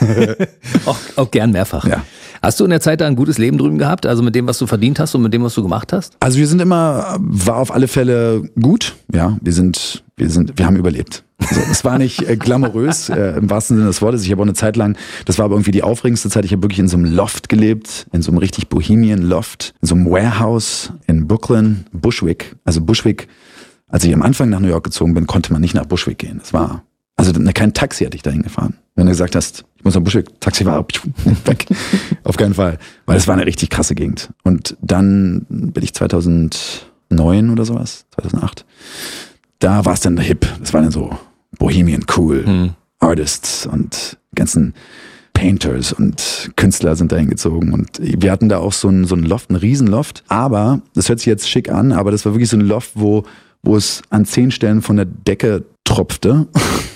auch, auch gern mehrfach. Ja. Hast du in der Zeit da ein gutes Leben drüben gehabt? Also mit dem, was du verdient hast und mit dem, was du gemacht hast? Also wir sind immer, war auf alle Fälle gut. Ja, wir sind, wir sind, wir haben überlebt. Also, es war nicht äh, glamourös, äh, im wahrsten Sinne des Wortes. Ich habe auch eine Zeit lang, das war aber irgendwie die aufregendste Zeit, ich habe wirklich in so einem Loft gelebt, in so einem richtig Bohemian Loft, in so einem Warehouse in Brooklyn, Bushwick. Also Bushwick, als ich am Anfang nach New York gezogen bin, konnte man nicht nach Bushwick gehen. Das war, also kein Taxi hatte ich dahin gefahren. Wenn du gesagt hast, ich muss nach Bushwick, Taxi war weg. Auf keinen Fall. Weil es war eine richtig krasse Gegend. Und dann bin ich zweitausendneun oder sowas, zweitausendacht. Da war es dann hip. Das war dann so Bohemian cool. Hm. Artists und ganzen Painters und Künstler sind da hingezogen. Und wir hatten da auch so ein, so ein Loft, ein Riesenloft. Aber, das hört sich jetzt schick an, aber das war wirklich so ein Loft, wo, wo es an zehn Stellen von der Decke tropfte.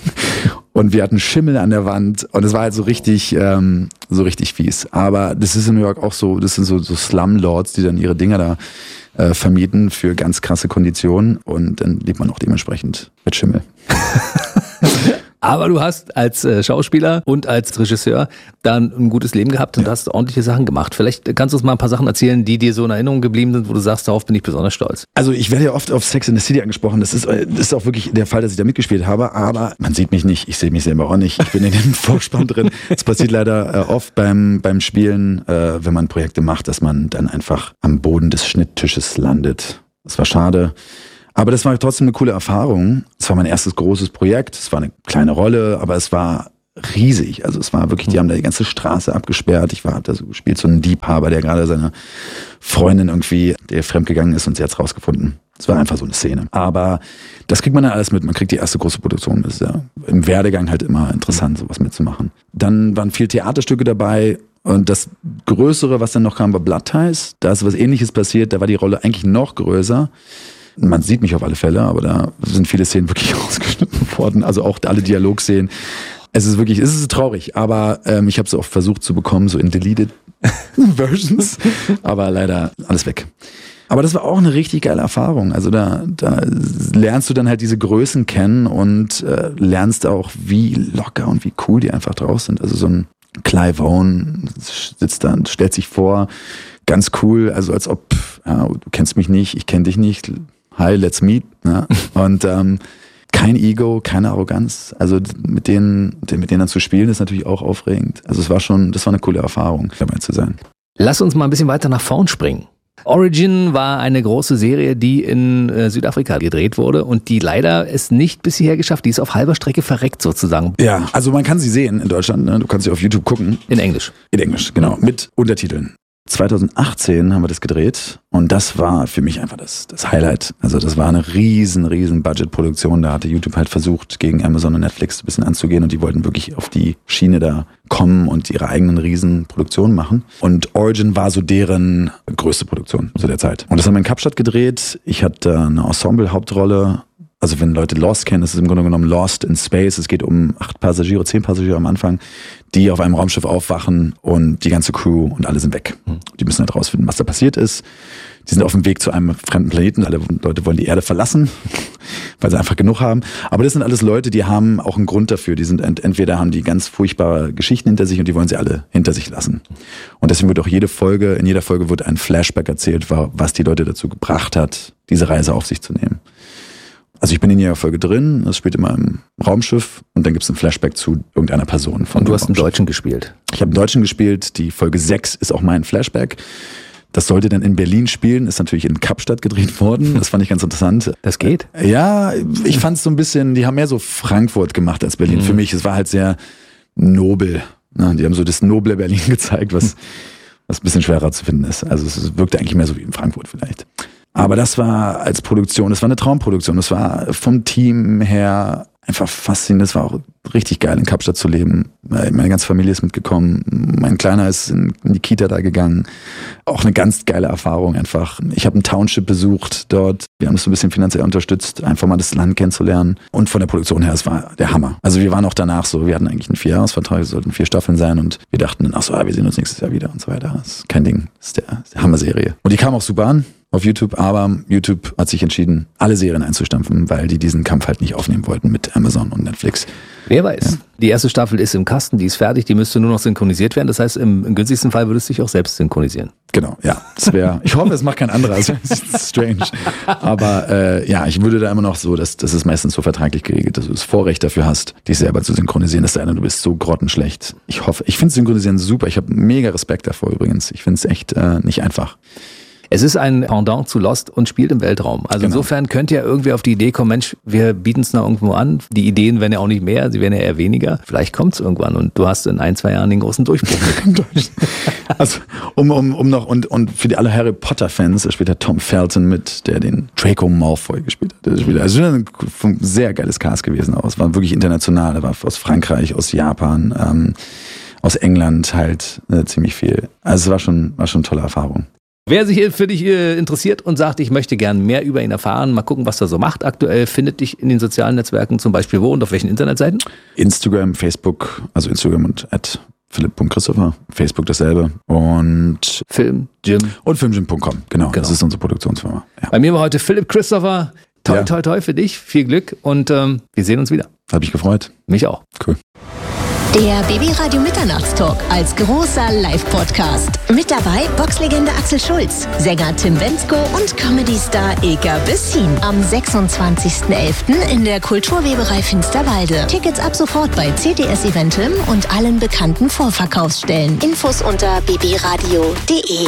Und wir hatten Schimmel an der Wand und es war halt so richtig, ähm, so richtig fies. Aber das ist in New York auch so, das sind so, so Slumlords, die dann ihre Dinger da äh, vermieten für ganz krasse Konditionen und dann lebt man auch dementsprechend mit Schimmel. Aber du hast als äh, Schauspieler und als Regisseur dann ein gutes Leben gehabt und ja. hast ordentliche Sachen gemacht. Vielleicht kannst du uns mal ein paar Sachen erzählen, die dir so in Erinnerung geblieben sind, wo du sagst, darauf bin ich besonders stolz. Also ich werde ja oft auf Sex in the City angesprochen. Das ist, das ist auch wirklich der Fall, dass ich da mitgespielt habe. Aber man sieht mich nicht. Ich sehe mich selber auch nicht. Ich bin in dem Vorspann drin. Es passiert leider äh, oft beim, beim Spielen, äh, wenn man Projekte macht, dass man dann einfach am Boden des Schnitttisches landet. Das war schade. Aber das war trotzdem eine coole Erfahrung. Es war mein erstes großes Projekt. Es war eine kleine Rolle, aber es war riesig. Also es war wirklich, die haben da die ganze Straße abgesperrt. Ich war, hab da so gespielt, so einen Liebhaber, der gerade seine Freundin irgendwie, der fremdgegangen ist und sie hat's rausgefunden. Es war einfach so eine Szene. Aber das kriegt man dann alles mit. Man kriegt die erste große Produktion. Das ist ja im Werdegang halt immer interessant, sowas mitzumachen. Dann waren viel Theaterstücke dabei. Und das Größere, was dann noch kam, war Blood Ties. Da ist was Ähnliches passiert. Da war die Rolle eigentlich noch größer. Man sieht mich auf alle Fälle, aber da sind viele Szenen wirklich rausgeschnitten worden. Also auch alle Dialogszenen. Es ist wirklich, es ist traurig, aber ähm, ich habe es auch versucht zu bekommen, so in deleted Versions. Aber leider alles weg. Aber das war auch eine richtig geile Erfahrung. Also da, da lernst du dann halt diese Größen kennen und äh, lernst auch, wie locker und wie cool die einfach drauf sind. Also so ein Clive Owen sitzt da und stellt sich vor, ganz cool, also als ob, ja, du kennst mich nicht, ich kenne dich nicht, hi, let's meet. Ja. Und ähm, kein Ego, keine Arroganz. Also mit denen, mit denen dann zu spielen, ist natürlich auch aufregend. Also es war schon, das war eine coole Erfahrung, dabei zu sein. Lass uns mal ein bisschen weiter nach vorn springen. Origin war eine große Serie, die in äh, Südafrika gedreht wurde und die leider es nicht bis hierher geschafft. Die ist auf halber Strecke verreckt sozusagen. Ja, also man kann sie sehen in Deutschland. Ne? Du kannst sie auf YouTube gucken. In Englisch. In Englisch, genau. Mit Untertiteln. zweitausendachtzehn haben wir das gedreht und das war für mich einfach das, das Highlight. Also das war eine riesen, riesen Budgetproduktion. Da hatte YouTube halt versucht, gegen Amazon und Netflix ein bisschen anzugehen und die wollten wirklich auf die Schiene da kommen und ihre eigenen riesen Produktionen machen. Und Origin war so deren größte Produktion zu der Zeit. Und das haben wir in Kapstadt gedreht. Ich hatte eine Ensemble-Hauptrolle. Also wenn Leute Lost kennen, das ist im Grunde genommen Lost in Space. Es geht um acht Passagiere, zehn Passagiere am Anfang, die auf einem Raumschiff aufwachen und die ganze Crew und alle sind weg. Die müssen halt rausfinden, was da passiert ist. Die sind auf dem Weg zu einem fremden Planeten. Alle Leute wollen die Erde verlassen, weil sie einfach genug haben. Aber das sind alles Leute, die haben auch einen Grund dafür. Die sind ent- entweder haben die ganz furchtbare Geschichten hinter sich und die wollen sie alle hinter sich lassen. Und deswegen wird auch jede Folge, in jeder Folge wird ein Flashback erzählt, was die Leute dazu gebracht hat, diese Reise auf sich zu nehmen. Also ich bin in jeder Folge drin, das spielt immer im Raumschiff und dann gibt es ein Flashback zu irgendeiner Person. Von und du hast einen Raumschiff. Deutschen gespielt. Ich habe einen Deutschen gespielt, die Folge sechs ist auch mein Flashback. Das sollte dann in Berlin spielen, ist natürlich in Kapstadt gedreht worden, das fand ich ganz interessant. Das geht? Ja, ich fand es so ein bisschen, die haben mehr so Frankfurt gemacht als Berlin. Mhm. Für mich, es war halt sehr nobel. Ne? Die haben so das noble Berlin gezeigt, was, was ein bisschen schwerer zu finden ist. Also es wirkte eigentlich mehr so wie in Frankfurt vielleicht. Aber das war als Produktion, das war eine Traumproduktion. Das war vom Team her einfach faszinierend. Das war auch richtig geil, in Kapstadt zu leben. Meine ganze Familie ist mitgekommen. Mein Kleiner ist in die Kita da gegangen. Auch eine ganz geile Erfahrung einfach. Ich habe ein Township besucht dort. Wir haben es so ein bisschen finanziell unterstützt, einfach mal das Land kennenzulernen. Und von der Produktion her, es war der Hammer. Also wir waren auch danach so, wir hatten eigentlich einen Vierjahresvertrag, es sollten vier Staffeln sein und wir dachten dann, ach so, wir sehen uns nächstes Jahr wieder und so weiter. Das ist kein Ding. Das ist der, das ist der Hammer-Serie. Und die kam auch super an auf YouTube, aber YouTube hat sich entschieden, alle Serien einzustampfen, weil die diesen Kampf halt nicht aufnehmen wollten mit Amazon und Netflix. Wer weiß. Ja. Die erste Staffel ist im Kasten, die ist fertig, die müsste nur noch synchronisiert werden. Das heißt, im, im günstigsten Fall würdest du dich auch selbst synchronisieren. Genau, ja. Das wäre. Ich hoffe, es macht kein anderer. Das ist strange. Aber äh, ja, ich würde da immer noch so, dass das ist meistens so vertraglich geregelt, dass du das Vorrecht dafür hast, dich selber zu synchronisieren. Das sei denn, du bist so grottenschlecht. Ich hoffe, ich finde Synchronisieren super. Ich habe mega Respekt davor übrigens. Ich finde es echt äh, nicht einfach. Es ist ein Pendant zu Lost und spielt im Weltraum. Also genau. Insofern könnt ihr irgendwie auf die Idee kommen, Mensch, wir bieten es noch irgendwo an. Die Ideen werden ja auch nicht mehr, sie werden ja eher weniger. Vielleicht kommt es irgendwann und du hast in ein, zwei Jahren den großen Durchbruch. Also um, um, um noch, und, und für die alle Harry Potter-Fans, da spielt der Tom Felton mit, der den Draco Malfoy gespielt hat. Also es ist ein sehr geiles Cast gewesen aus. War wirklich international, er war aus Frankreich, aus Japan, ähm, aus England halt äh, ziemlich viel. Also es war schon, war schon eine tolle Erfahrung. Wer sich für dich äh, interessiert und sagt, ich möchte gern mehr über ihn erfahren, mal gucken, was er so macht aktuell, findet dich in den sozialen Netzwerken zum Beispiel wo und auf welchen Internetseiten? Instagram, Facebook, also Instagram und at philipp punkt christopher, Facebook dasselbe und Film, Jim. Und filmjim punkt com, genau, genau. Das ist unsere Produktionsfirma. Ja. Bei mir war heute Philipp Christopher. Toi, ja. toi, toi für dich, viel Glück und ähm, wir sehen uns wieder. Hat mich gefreut. Mich auch. Cool. Der B B-Radio Mitternachtstalk als großer Live-Podcast. Mit dabei Boxlegende Axel Schulz, Sänger Tim Bendzko und Comedy-Star Ilka Bessin. Am sechsundzwanzigsten elften in der Kulturweberei Finsterwalde. Tickets ab sofort bei C T S Eventim und allen bekannten Vorverkaufsstellen. Infos unter b b radio punkt d e.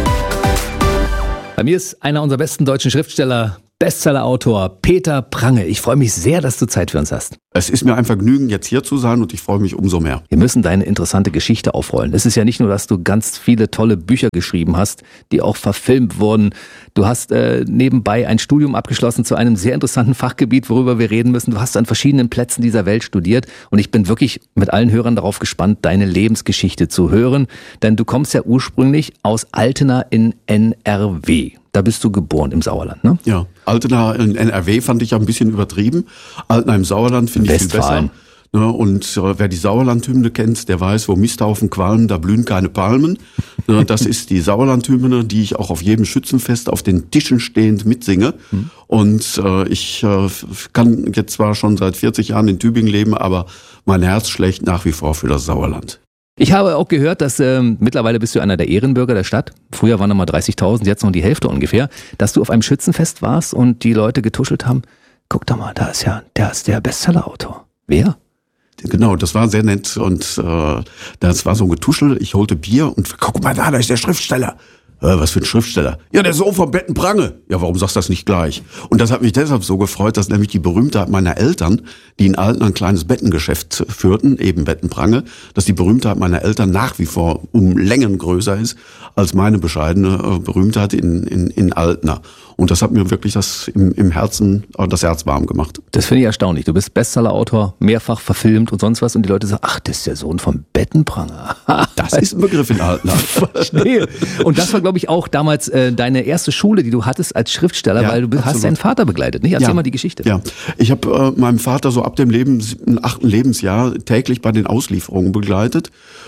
Bei mir ist einer unserer besten deutschen Schriftsteller, Bestsellerautor Peter Prange. Ich freue mich sehr, dass du Zeit für uns hast. Es ist mir ein Vergnügen, jetzt hier zu sein und ich freue mich umso mehr. Wir müssen deine interessante Geschichte aufrollen. Es ist ja nicht nur, dass du ganz viele tolle Bücher geschrieben hast, die auch verfilmt wurden. Du hast äh, nebenbei ein Studium abgeschlossen zu einem sehr interessanten Fachgebiet, worüber wir reden müssen. Du hast an verschiedenen Plätzen dieser Welt studiert und ich bin wirklich mit allen Hörern darauf gespannt, deine Lebensgeschichte zu hören. Denn du kommst ja ursprünglich aus Altena in N R W. Da bist du geboren im Sauerland, ne? Ja, Altena in N R W fand ich ja ein bisschen übertrieben. Altena im Sauerland finde ich viel besser. Ne, und äh, wer die Sauerlandhymne kennt, der weiß, wo Misthaufen qualmen, da blühen keine Palmen. Ne, das ist die Sauerlandhymne, die ich auch auf jedem Schützenfest auf den Tischen stehend mitsinge. Mhm. Und äh, ich äh, kann jetzt zwar schon seit vierzig Jahren in Tübingen leben, aber mein Herz schlägt nach wie vor für das Sauerland. Ich habe auch gehört, dass ähm, mittlerweile bist du einer der Ehrenbürger der Stadt. Früher waren noch mal dreißigtausend, jetzt noch die Hälfte ungefähr. Dass du auf einem Schützenfest warst und die Leute getuschelt haben. Guck doch mal, da ist ja, der ist der Bestsellerautor. Wer? Genau, das war sehr nett und äh, das war so ein Getuschel. Ich holte Bier und guck mal da, da ist der Schriftsteller. Äh, was für ein Schriftsteller? Ja, der Sohn vom Betten Prange. Ja, warum sagst du das nicht gleich? Und das hat mich deshalb so gefreut, dass nämlich die Berühmtheit meiner Eltern, die in Altena ein kleines Bettengeschäft führten, eben Betten Prange, dass die Berühmtheit meiner Eltern nach wie vor um Längen größer ist als meine bescheidene äh, Berühmtheit in, in, in Altena. Und das hat mir wirklich das im, im Herzen, das Herz warm gemacht. Das finde ich erstaunlich. Du bist Bestsellerautor, mehrfach verfilmt und sonst was. Und die Leute sagen, ach, das ist der Sohn vom Bettenpranger. Das ist ein Begriff in Altena. Verstehe. Und das war, glaube ich, auch damals äh, deine erste Schule, die du hattest als Schriftsteller, ja, weil du absolut. Hast deinen Vater begleitet, nicht? Erzähl ja. mal die Geschichte. Ja, ich habe äh, meinen Vater so ab dem Leben, siebten, achten Lebensjahr täglich bei den Auslieferungen begleitet.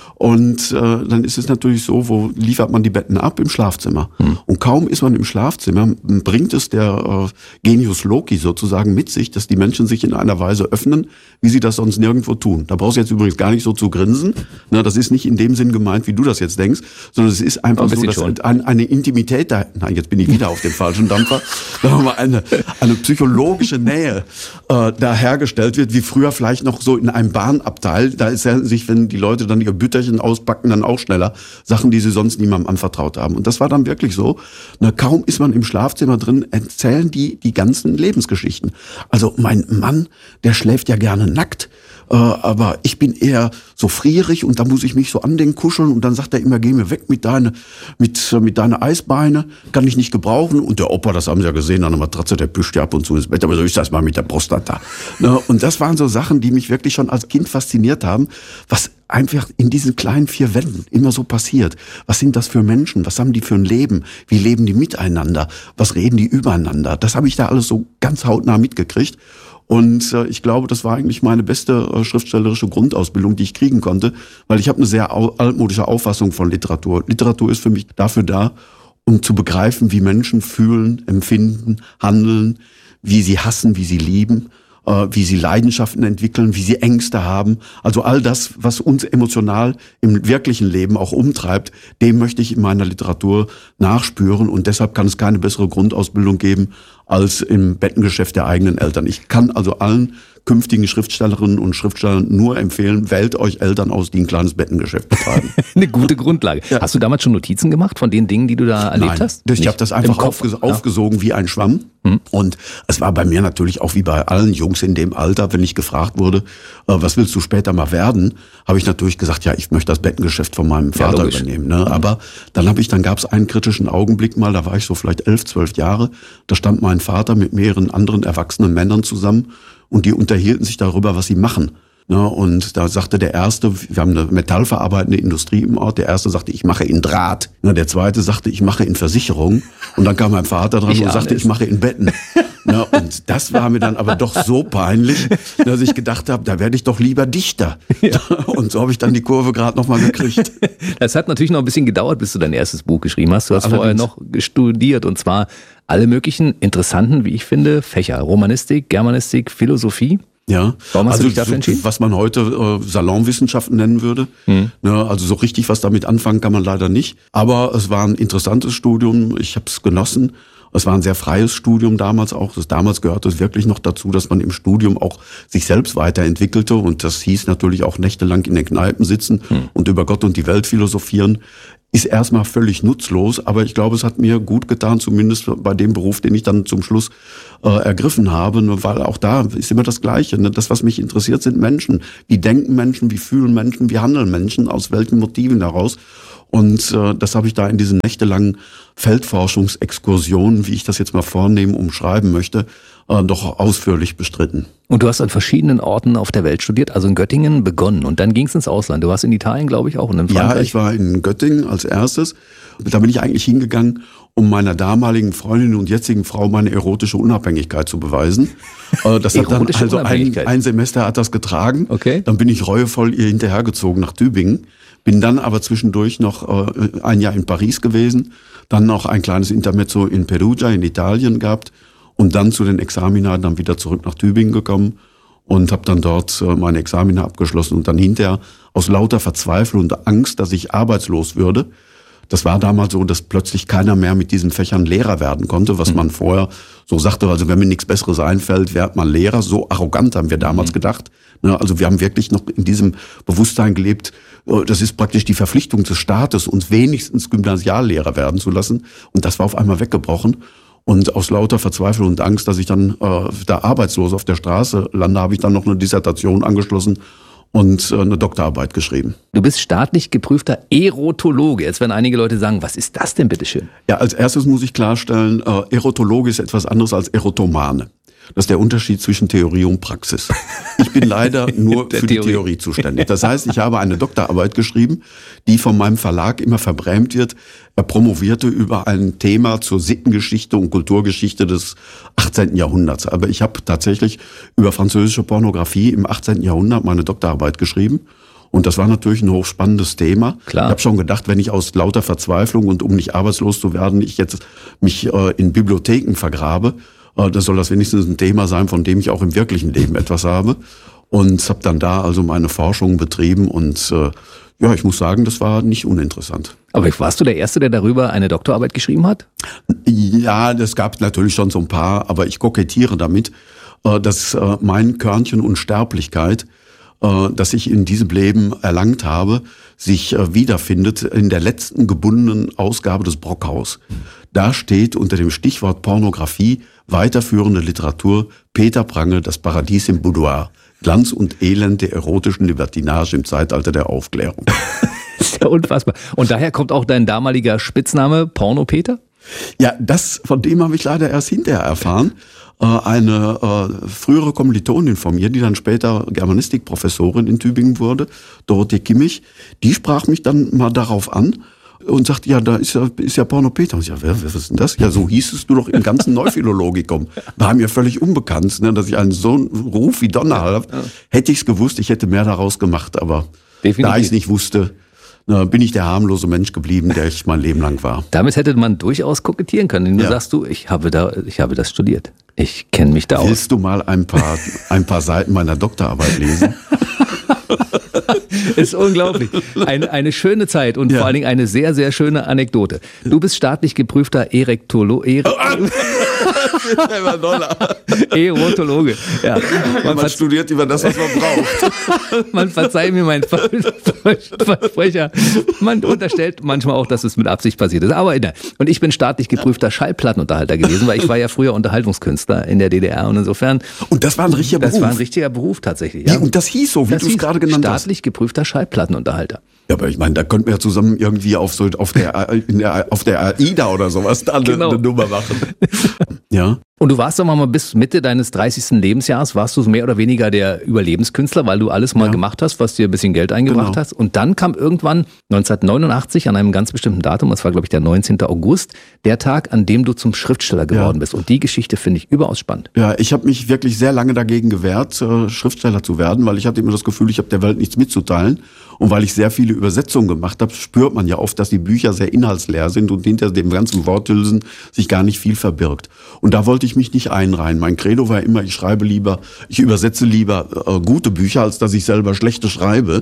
Und äh, dann ist es natürlich so, wo liefert man die Betten ab? Im Schlafzimmer. Hm. Und kaum ist man im Schlafzimmer, bringt es der äh, Genius Loci sozusagen mit sich, dass die Menschen sich in einer Weise öffnen, wie sie das sonst nirgendwo tun. Da brauchst du jetzt übrigens gar nicht so zu grinsen. Na, das ist nicht in dem Sinn gemeint, wie du das jetzt denkst, sondern es ist einfach ein so, dass ein, eine Intimität da, nein, jetzt bin ich wieder auf dem falschen Dampfer, sagen wir mal, eine, eine psychologische Nähe äh, da hergestellt wird, wie früher vielleicht noch so in einem Bahnabteil. Da erzählen sich, wenn die Leute dann ihr Bütterchen auspacken, dann auch schneller Sachen, die sie sonst niemandem anvertraut haben. Und das war dann wirklich so. Na, kaum ist man im Schlafzimmer drin, erzählen die die ganzen Lebensgeschichten. Also mein Mann, der schläft ja gerne nackt, äh, aber ich bin eher so frierig und da muss ich mich so an den kuscheln und dann sagt er immer, geh mir weg mit deine, mit, mit deine Eisbeine, kann ich nicht gebrauchen. Und der Opa, das haben sie ja gesehen, an der Matratze, der pischt ja ab und zu ins Bett, aber so ist das mal mit der Prostata. Na, und das waren so Sachen, die mich wirklich schon als Kind fasziniert haben, was einfach in diesen kleinen vier Wänden immer so passiert. Was sind das für Menschen? Was haben die für ein Leben? Wie leben die miteinander? Was reden die übereinander? Das habe ich da alles so ganz hautnah mitgekriegt. Und äh, ich glaube, das war eigentlich meine beste äh, schriftstellerische Grundausbildung, die ich kriegen konnte, weil ich habe eine sehr au- altmodische Auffassung von Literatur. Literatur ist für mich dafür da, um zu begreifen, wie Menschen fühlen, empfinden, handeln, wie sie hassen, wie sie lieben, wie sie Leidenschaften entwickeln, wie sie Ängste haben. Also all das, was uns emotional im wirklichen Leben auch umtreibt, dem möchte ich in meiner Literatur nachspüren. Und deshalb kann es keine bessere Grundausbildung geben als im Bettengeschäft der eigenen Eltern. Ich kann also allen künftigen Schriftstellerinnen und Schriftstellern nur empfehlen, wählt euch Eltern aus, die ein kleines Bettengeschäft betreiben. Eine gute Grundlage. Ja. Hast du damals schon Notizen gemacht von den Dingen, die du da erlebt Nein, hast? Ich habe das einfach aufges- aufgesogen wie ein Schwamm. Hm. Und es war bei mir natürlich auch wie bei allen Jungs in dem Alter, wenn ich gefragt wurde, äh, was willst du später mal werden, habe ich natürlich gesagt, ja, ich möchte das Bettengeschäft von meinem Vater ja, übernehmen. Ne? Mhm. Aber dann habe ich, dann gab es einen kritischen Augenblick mal, da war ich so vielleicht elf, zwölf Jahre, da stand mein Vater mit mehreren anderen erwachsenen Männern zusammen und die unterhielten sich darüber, was sie machen. Ne, und da sagte der Erste, wir haben eine metallverarbeitende Industrie im Ort, der Erste sagte, ich mache in Draht. Ne, der Zweite sagte, ich mache in Versicherung. Und dann kam mein Vater dran ich und sagte, es. ich mache in Betten. Ne, und das war mir dann aber doch so peinlich, dass ich gedacht habe, da werde ich doch lieber Dichter. Ja. Und so habe ich dann die Kurve gerade noch mal gekriegt. Das hat natürlich noch ein bisschen gedauert, bis du dein erstes Buch geschrieben hast. Du hast Allerdings. vorher noch studiert und zwar alle möglichen interessanten, wie ich finde, Fächer. Romanistik, Germanistik, Philosophie. Ja, Warum hast also du dich dafür entschieden? Was man heute äh, Salonwissenschaften nennen würde. Mhm. Ne, also so richtig was damit anfangen kann man leider nicht. Aber es war ein interessantes Studium. Ich habe es genossen. Es war ein sehr freies Studium damals auch. Das, damals gehörte es wirklich noch dazu, dass man im Studium auch sich selbst weiterentwickelte. Und das hieß natürlich auch nächtelang in den Kneipen sitzen mhm. und über Gott und die Welt philosophieren. Ist erstmal völlig nutzlos, aber ich glaube, es hat mir gut getan, zumindest bei dem Beruf, den ich dann zum Schluss äh, ergriffen habe, weil auch da ist immer das Gleiche. Ne? Das, was mich interessiert, sind Menschen. Wie denken Menschen, wie fühlen Menschen, wie handeln Menschen, aus welchen Motiven heraus? Und äh, das habe ich da in diesen nächtelangen Feldforschungsexkursionen, wie ich das jetzt mal vornehmen, umschreiben möchte, äh, doch ausführlich bestritten. Und du hast an verschiedenen Orten auf der Welt studiert, also in Göttingen begonnen und dann ging es ins Ausland. Du warst in Italien, glaube ich, auch und in Frankreich. Ja, ich war in Göttingen als erstes. Da bin ich eigentlich hingegangen, um meiner damaligen Freundin und jetzigen Frau meine erotische Unabhängigkeit zu beweisen. Das hat dann also ein, ein Semester hat das getragen. Okay. Dann bin ich reuevoll ihr hinterhergezogen nach Tübingen. Bin dann aber zwischendurch noch äh, ein Jahr in Paris gewesen, dann noch ein kleines Intermezzo in Perugia in Italien gehabt und dann zu den Examina dann wieder zurück nach Tübingen gekommen und habe dann dort äh, meine Examina abgeschlossen und dann hinterher aus lauter Verzweiflung und Angst, dass ich arbeitslos würde. Das war damals so, dass plötzlich keiner mehr mit diesen Fächern Lehrer werden konnte, was man vorher so sagte, also wenn mir nichts Besseres einfällt, wird man Lehrer. So arrogant haben wir damals mhm. gedacht. Also wir haben wirklich noch in diesem Bewusstsein gelebt, das ist praktisch die Verpflichtung des Staates, uns wenigstens Gymnasiallehrer werden zu lassen. Und das war auf einmal weggebrochen. Und aus lauter Verzweiflung und Angst, dass ich dann äh, da arbeitslos auf der Straße lande, habe ich dann noch eine Dissertation angeschlossen und äh, eine Doktorarbeit geschrieben. Du bist staatlich geprüfter Erotologe. Jetzt werden einige Leute sagen, was ist das denn bitteschön? Ja, als erstes muss ich klarstellen, äh, Erotologe ist etwas anderes als Erotomane. Das ist der Unterschied zwischen Theorie und Praxis. Ich bin leider nur für die Theorie zuständig. Das heißt, ich habe eine Doktorarbeit geschrieben, die von meinem Verlag immer verbrämt wird. Er promovierte über ein Thema zur Sittengeschichte und Kulturgeschichte des achtzehnten Jahrhunderts. Aber ich habe tatsächlich über französische Pornografie im achtzehnten Jahrhundert meine Doktorarbeit geschrieben. Und das war natürlich ein hochspannendes Thema. Klar. Ich habe schon gedacht, wenn ich aus lauter Verzweiflung und um nicht arbeitslos zu werden, ich jetzt mich äh, in Bibliotheken vergrabe, das soll das wenigstens ein Thema sein, von dem ich auch im wirklichen Leben etwas habe. Und habe dann da also meine Forschung betrieben und äh, ja, ich muss sagen, das war nicht uninteressant. Aber warst du der Erste, der darüber eine Doktorarbeit geschrieben hat? Ja, das gab natürlich schon so ein paar, aber ich kokettiere damit, äh, dass äh, mein Körnchen Unsterblichkeit, äh, das ich in diesem Leben erlangt habe, sich äh, wiederfindet in der letzten gebundenen Ausgabe des Brockhaus. Da steht unter dem Stichwort Pornografie weiterführende Literatur Peter Prange, Das Paradies im Boudoir. Glanz und Elend der erotischen Libertinage im Zeitalter der Aufklärung. Das ist ja unfassbar. Und daher kommt auch dein damaliger Spitzname Porno Peter? Ja, das, von dem habe ich leider erst hinterher erfahren. Eine äh, frühere Kommilitonin von mir, die dann später Germanistikprofessorin in Tübingen wurde, Dorothee Kimmich, die sprach mich dann mal darauf an und sagt, ja, da ist ja, ist ja Porno Peter. Und ich, ja, wer, was ist denn das? Ja, so hießest du doch im ganzen Neuphilologikum. War mir völlig unbekannt, ne, dass ich einen so einen Ruf wie Donner habe. Ja. Hätte ich es gewusst, ich hätte mehr daraus gemacht, aber definitiv. Da ich es nicht wusste, na, bin ich der harmlose Mensch geblieben, der ich mein Leben lang war. Damit hätte man durchaus kokettieren können. Du ja. sagst du, ich habe da, ich habe das studiert. Ich kenne mich da aus. Willst du mal ein paar, ein paar Seiten meiner Doktorarbeit lesen? Ist unglaublich. Eine, eine schöne Zeit und ja. vor allen Dingen eine sehr, sehr schöne Anekdote. Du bist staatlich geprüfter Erektolo... Ere Erotologe. Ja. Man, man studiert über das, was man braucht. Man verzeiht mir meinen Versprecher. Man unterstellt manchmal auch, dass es mit Absicht passiert ist. Aber egal. Und ich bin staatlich geprüfter Schallplattenunterhalter gewesen, weil ich war ja früher Unterhaltungskünstler in der D D R und insofern... Und das war ein richtiger das Beruf? Das war ein richtiger Beruf tatsächlich. Ja. Ja, und das hieß so, wie du es gerade genannt hast. Staatlich geprüfter Schallplattenunterhalter. Ja, aber ich meine, da könnten wir ja zusammen irgendwie auf so auf der, in der auf der AIDA oder sowas da eine, genau. eine Nummer machen. Ja. Und du warst doch mal bis Mitte deines dreißigsten Lebensjahres, warst du mehr oder weniger der Überlebenskünstler, weil du alles mal ja. gemacht hast, was dir ein bisschen Geld eingebracht genau. hast. Und dann kam irgendwann neunzehnhundertneunundachtzig an einem ganz bestimmten Datum, das war glaube ich der neunzehnten August, der Tag, an dem du zum Schriftsteller geworden ja. bist. Und die Geschichte finde ich überaus spannend. Ja, ich habe mich wirklich sehr lange dagegen gewehrt, Schriftsteller zu werden, weil ich hatte immer das Gefühl, ich habe der Welt nichts mitzuteilen. Und weil ich sehr viele Übersetzungen gemacht habe, spürt man ja oft, dass die Bücher sehr inhaltsleer sind und hinter dem ganzen Worthülsen sich gar nicht viel verbirgt. Und da wollte ich mich nicht einreihen. Mein Credo war immer, ich schreibe lieber, ich übersetze lieber äh, gute Bücher, als dass ich selber schlechte schreibe.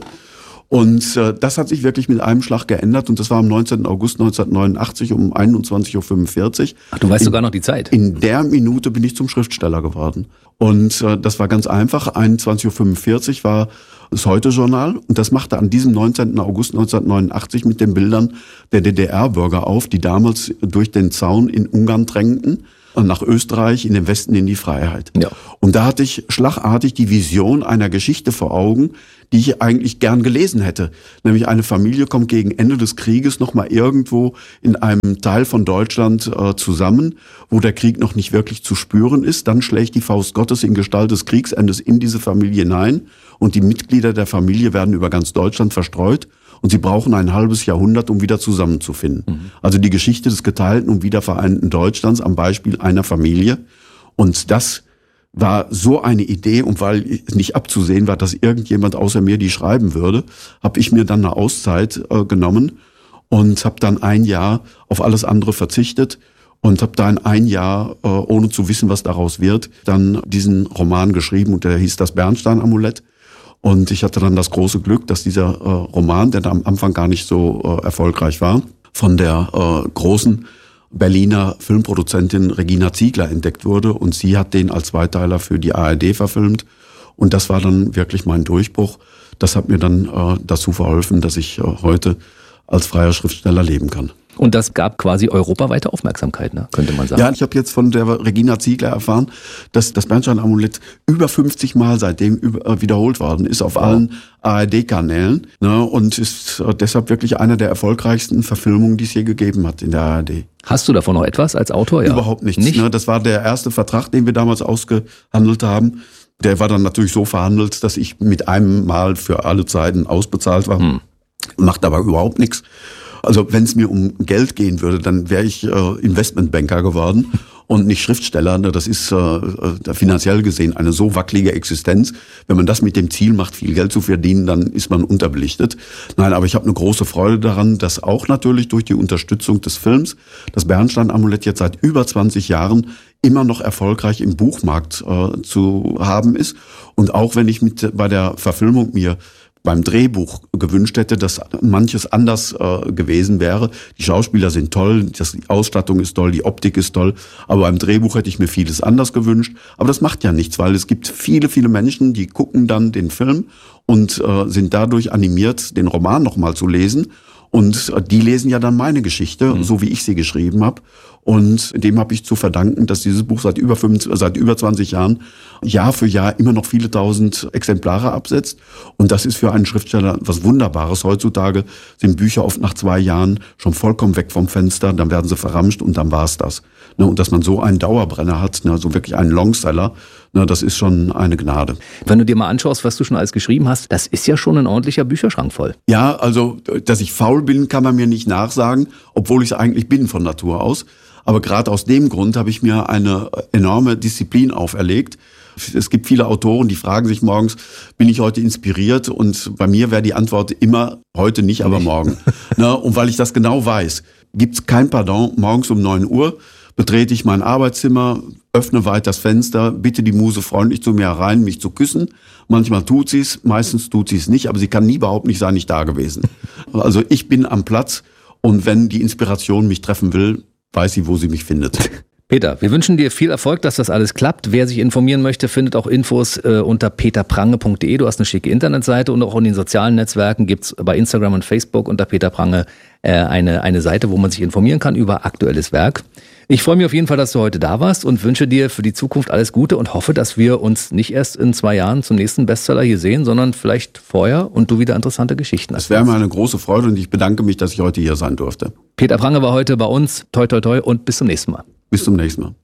Und äh, das hat sich wirklich mit einem Schlag geändert und das war am neunzehnten August neunzehnhundertneunundachtzig um einundzwanzig Uhr fünfundvierzig. Ach, du weißt in, sogar noch die Zeit. In der Minute bin ich zum Schriftsteller geworden. Und äh, das war ganz einfach. einundzwanzig Uhr fünfundvierzig war das Heute-Journal und das machte an diesem neunzehnten August neunzehnhundertneunundachtzig mit den Bildern der D D R-Bürger auf, die damals durch den Zaun in Ungarn drängten, nach Österreich, in den Westen in die Freiheit. Ja. Und da hatte ich schlagartig die Vision einer Geschichte vor Augen, die ich eigentlich gern gelesen hätte. Nämlich eine Familie kommt gegen Ende des Krieges nochmal irgendwo in einem Teil von Deutschland äh, zusammen, wo der Krieg noch nicht wirklich zu spüren ist. Dann schlägt die Faust Gottes in Gestalt des Kriegsendes in diese Familie hinein und die Mitglieder der Familie werden über ganz Deutschland verstreut. Und sie brauchen ein halbes Jahrhundert, um wieder zusammenzufinden. Mhm. Also die Geschichte des geteilten und wiedervereinten Deutschlands am Beispiel einer Familie. Und das war so eine Idee, und weil nicht abzusehen war, dass irgendjemand außer mir die schreiben würde, habe ich mir dann eine Auszeit äh, genommen und habe dann ein Jahr auf alles andere verzichtet und habe dann ein Jahr, äh, ohne zu wissen, was daraus wird, dann diesen Roman geschrieben und der hieß Das Bernstein-Amulett. Und ich hatte dann das große Glück, dass dieser äh, Roman, der da am Anfang gar nicht so äh, erfolgreich war, von der äh, großen Berliner Filmproduzentin Regina Ziegler entdeckt wurde. Und sie hat den als Zweiteiler für die A R D verfilmt. Und das war dann wirklich mein Durchbruch. Das hat mir dann äh, dazu verholfen, dass ich äh, heute als freier Schriftsteller leben kann. Und das gab quasi europaweite Aufmerksamkeit, ne? Könnte man sagen. Ja, ich habe jetzt von der Regina Ziegler erfahren, dass das Bernstein-Amulett über fünfzig Mal seitdem über, wiederholt worden ist auf wow. allen A R D-Kanälen, ne? Und ist deshalb wirklich einer der erfolgreichsten Verfilmungen, die es je gegeben hat in der A R D. Hast du davon noch etwas als Autor? Ja. Überhaupt nichts. Nicht? Ne? Das war der erste Vertrag, den wir damals ausgehandelt haben. Der war dann natürlich so verhandelt, dass ich mit einem Mal für alle Zeiten ausbezahlt war. Hm. Macht aber überhaupt nichts. Also wenn es mir um Geld gehen würde, dann wäre ich äh, Investmentbanker geworden und nicht Schriftsteller. Das ist äh, finanziell gesehen eine so wackelige Existenz. Wenn man das mit dem Ziel macht, viel Geld zu verdienen, dann ist man unterbelichtet. Nein, aber ich habe eine große Freude daran, dass auch natürlich durch die Unterstützung des Films das Bernstein-Amulett jetzt seit über zwanzig Jahren immer noch erfolgreich im Buchmarkt äh, zu haben ist. Und auch wenn ich mit bei der Verfilmung mir beim Drehbuch gewünscht hätte, dass manches anders äh, gewesen wäre. Die Schauspieler sind toll, das, die Ausstattung ist toll, die Optik ist toll, aber beim Drehbuch hätte ich mir vieles anders gewünscht. Aber das macht ja nichts, weil es gibt viele, viele Menschen, die gucken dann den Film und äh, sind dadurch animiert, den Roman nochmal zu lesen. Und die lesen ja dann meine Geschichte, mhm. so wie ich sie geschrieben habe. Und dem habe ich zu verdanken, dass dieses Buch seit über fünfundzwanzig, seit über zwanzig Jahren Jahr für Jahr immer noch viele tausend Exemplare absetzt. Und das ist für einen Schriftsteller was Wunderbares. Heutzutage sind Bücher oft nach zwei Jahren schon vollkommen weg vom Fenster, dann werden sie verramscht und dann war's das. Und dass man so einen Dauerbrenner hat, so wirklich einen Longseller, das ist schon eine Gnade. Wenn du dir mal anschaust, was du schon alles geschrieben hast, das ist ja schon ein ordentlicher Bücherschrank voll. Ja, also, dass ich faul bin, kann man mir nicht nachsagen, obwohl ich es eigentlich bin von Natur aus. Aber gerade aus dem Grund habe ich mir eine enorme Disziplin auferlegt. Es gibt viele Autoren, die fragen sich morgens, bin ich heute inspiriert? Und bei mir wäre die Antwort immer, heute nicht, aber morgen. Na, und weil ich das genau weiß, gibt es kein Pardon. Morgens um neun Uhr betrete ich mein Arbeitszimmer, öffne weit das Fenster, bitte die Muse freundlich zu mir herein, mich zu küssen. Manchmal tut sie es, meistens tut sie es nicht, aber sie kann nie behaupten, ich sei nicht da gewesen. Also ich bin am Platz und wenn die Inspiration mich treffen will, weiß sie, wo sie mich findet. Peter, wir wünschen dir viel Erfolg, dass das alles klappt. Wer sich informieren möchte, findet auch Infos äh, unter peter prange punkt de. Du hast eine schicke Internetseite und auch in den sozialen Netzwerken gibt's bei Instagram und Facebook unter Peter Prange äh, eine, eine Seite, wo man sich informieren kann über aktuelles Werk. Ich freue mich auf jeden Fall, dass du heute da warst und wünsche dir für die Zukunft alles Gute und hoffe, dass wir uns nicht erst in zwei Jahren zum nächsten Bestseller hier sehen, sondern vielleicht vorher und du wieder interessante Geschichten hast. Das wäre mir eine große Freude und ich bedanke mich, dass ich heute hier sein durfte. Peter Prange war heute bei uns. Toi, toi, toi und bis zum nächsten Mal. Bis zum nächsten Mal.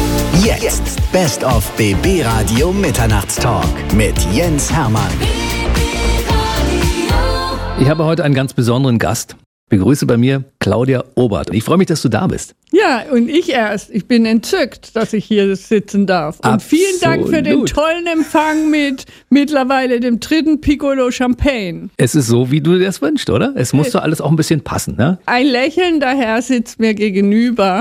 Jetzt Best of B B Radio Mitternachtstalk mit Jens Hermann. Ich habe heute einen ganz besonderen Gast. Begrüße bei mir Claudia Obert. Ich freue mich, dass du da bist. Ja, und ich erst. Ich bin entzückt, dass ich hier sitzen darf. Und Absolut. Vielen Dank für den tollen Empfang mit mittlerweile dem dritten Piccolo Champagne. Es ist so, wie du dir das wünschst, oder? Es muss doch alles auch ein bisschen passen, ne? Ein lächelnder Herr sitzt mir gegenüber.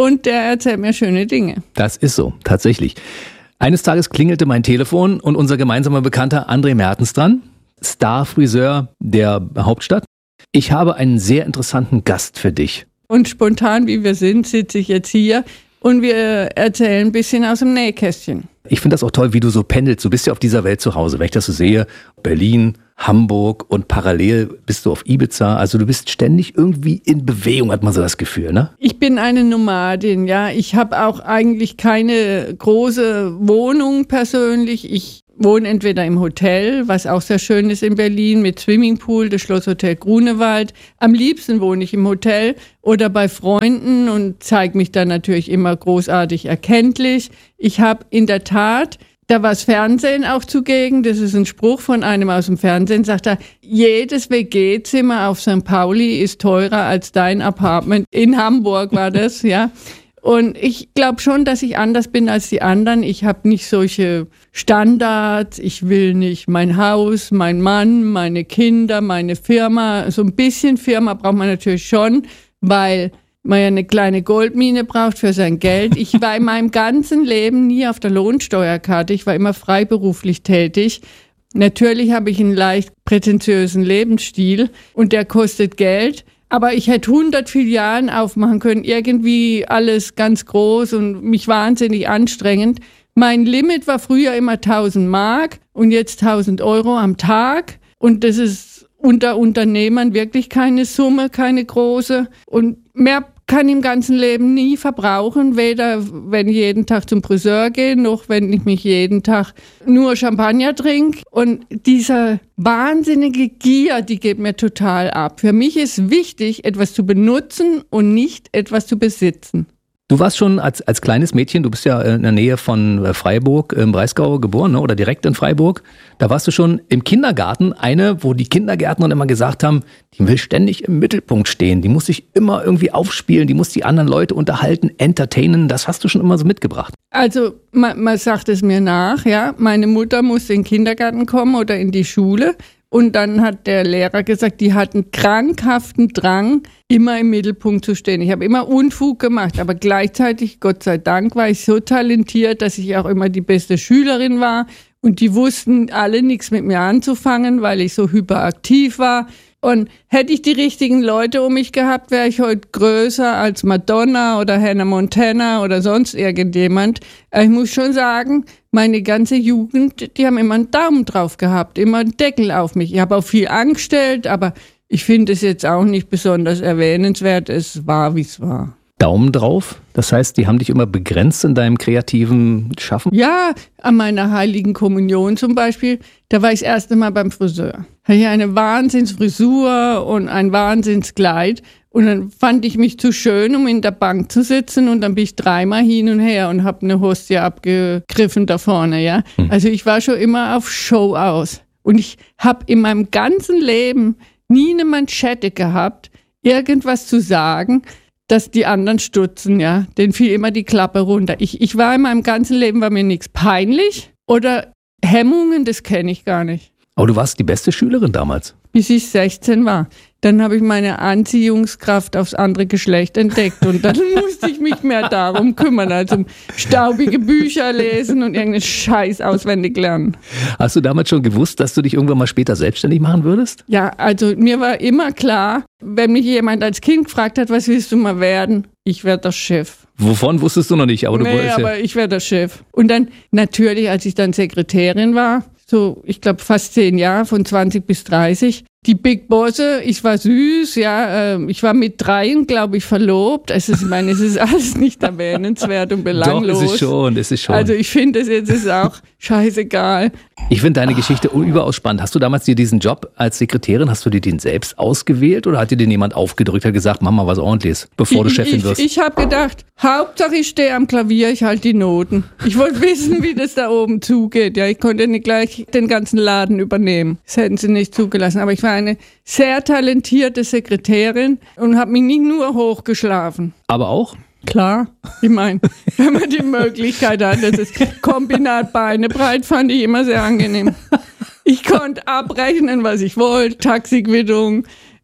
und der erzählt mir schöne Dinge. Das ist so, tatsächlich. Eines Tages klingelte mein Telefon und unser gemeinsamer Bekannter André Mertens dran, Star-Friseur der Hauptstadt. Ich habe einen sehr interessanten Gast für dich. Und spontan, wie wir sind, sitze ich jetzt hier und wir erzählen ein bisschen aus dem Nähkästchen. Ich finde das auch toll, wie du so pendelst. Du bist ja auf dieser Welt zu Hause. Wenn ich das so sehe, Berlin, Hamburg und parallel bist du auf Ibiza. Also du bist ständig irgendwie in Bewegung, hat man so das Gefühl, ne? Ich bin eine Nomadin, ja. Ich habe auch eigentlich keine große Wohnung persönlich. Ich wohne entweder im Hotel, was auch sehr schön ist in Berlin, mit Swimmingpool, das Schlosshotel Grunewald. Am liebsten wohne ich im Hotel oder bei Freunden und zeige mich dann natürlich immer großartig erkenntlich. Ich habe in der Tat, da war das Fernsehen auch zugegen, das ist ein Spruch von einem aus dem Fernsehen, sagt er, jedes W G-Zimmer auf Sankt Pauli ist teurer als dein Apartment. In Hamburg war das, ja. Und ich glaube schon, dass ich anders bin als die anderen. Ich habe nicht solche Standards. Ich will nicht mein Haus, mein Mann, meine Kinder, meine Firma. So ein bisschen Firma braucht man natürlich schon, weil man ja eine kleine Goldmine braucht für sein Geld. Ich war in meinem ganzen Leben nie auf der Lohnsteuerkarte. Ich war immer freiberuflich tätig. Natürlich habe ich einen leicht prätentiösen Lebensstil und der kostet Geld. Aber ich hätte hundert Filialen aufmachen können, irgendwie alles ganz groß und mich wahnsinnig anstrengend. Mein Limit war früher immer tausend Mark und jetzt tausend Euro am Tag. Und das ist unter Unternehmern wirklich keine Summe, keine große. Und mehr kann ich im ganzen Leben nie verbrauchen, weder wenn ich jeden Tag zum Friseur gehe, noch wenn ich mich jeden Tag nur Champagner trinke. Und diese wahnsinnige Gier, die geht mir total ab. Für mich ist wichtig, etwas zu benutzen und nicht etwas zu besitzen. Du warst schon als, als kleines Mädchen, du bist ja in der Nähe von Freiburg im Breisgau geboren, ne? Oder direkt in Freiburg. Da warst du schon im Kindergarten eine, wo die Kindergärtner immer gesagt haben, die will ständig im Mittelpunkt stehen, die muss sich immer irgendwie aufspielen, die muss die anderen Leute unterhalten, entertainen. Das hast du schon immer so mitgebracht. Also man, man sagt es mir nach, ja. Meine Mutter musste in den Kindergarten kommen oder in die Schule. Und dann hat der Lehrer gesagt, die hatten krankhaften Drang, immer im Mittelpunkt zu stehen. Ich habe immer Unfug gemacht, aber gleichzeitig, Gott sei Dank, war ich so talentiert, dass ich auch immer die beste Schülerin war. Und die wussten alle nichts mit mir anzufangen, weil ich so hyperaktiv war. Und hätte ich die richtigen Leute um mich gehabt, wäre ich heute größer als Madonna oder Hannah Montana oder sonst irgendjemand. Ich muss schon sagen, meine ganze Jugend, die haben immer einen Daumen drauf gehabt, immer einen Deckel auf mich. Ich habe auch viel angestellt, aber ich finde es jetzt auch nicht besonders erwähnenswert. Es war, wie es war. Daumen drauf? Das heißt, die haben dich immer begrenzt in deinem kreativen Schaffen? Ja, an meiner Heiligen Kommunion zum Beispiel, da war ich das erste Mal beim Friseur. Hatte ich eine Wahnsinnsfrisur und ein Wahnsinnskleid. Und dann fand ich mich zu schön, um in der Bank zu sitzen. Und dann bin ich dreimal hin und her und habe eine Hostie abgegriffen da vorne. Ja, hm. Also ich war schon immer auf Show aus. Und ich habe in meinem ganzen Leben nie eine Manschette gehabt, irgendwas zu sagen, dass die anderen stutzen, ja. Denen fiel immer die Klappe runter. Ich, ich war in meinem ganzen Leben, war mir nichts peinlich oder Hemmungen, das kenne ich gar nicht. Aber du warst die beste Schülerin damals. Bis ich sechzehn war. Dann habe ich meine Anziehungskraft aufs andere Geschlecht entdeckt und dann musste ich mich mehr darum kümmern, als um staubige Bücher lesen und irgendeinen Scheiß auswendig lernen. Hast du damals schon gewusst, dass du dich irgendwann mal später selbstständig machen würdest? Ja, also mir war immer klar, wenn mich jemand als Kind gefragt hat, was willst du mal werden? Ich werde der Chef. Wovon wusstest du noch nicht? Aber du nee, wolltest aber ja. ich werde der Chef. Und dann natürlich, als ich dann Sekretärin war, so ich glaube fast zehn Jahre, von zwanzig bis dreißig, die Big Bosse, ich war süß, ja, äh, ich war mit dreien, glaube ich, verlobt. Also ich meine, es ist alles nicht erwähnenswert und belanglos. Doch, es ist schon, es ist schon. Also ich finde, es jetzt ist auch scheißegal. Ich finde deine Geschichte überaus spannend. Hast du damals dir diesen Job als Sekretärin, hast du dir den selbst ausgewählt oder hat dir den jemand aufgedrückt, hat gesagt, mach mal was Ordentliches, bevor du Chefin wirst? Ich, ich habe gedacht, Hauptsache ich stehe am Klavier, ich halte die Noten. Ich wollte wissen, wie das da oben zugeht. Ja, ich konnte nicht gleich den ganzen Laden übernehmen. Das hätten sie nicht zugelassen. Aber ich war eine sehr talentierte Sekretärin und habe mich nicht nur hochgeschlafen. Aber auch? Klar, ich meine, wenn man die Möglichkeit hat, das ist Kombinat Beinebreit, fand ich immer sehr angenehm. Ich konnte abrechnen, was ich wollte, Taxiquittung,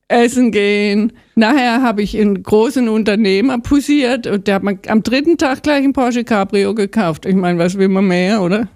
essen gehen. Nachher habe ich einen großen Unternehmer poussiert und der hat mir am dritten Tag gleich ein Porsche Cabrio gekauft. Ich meine, was will man mehr, oder?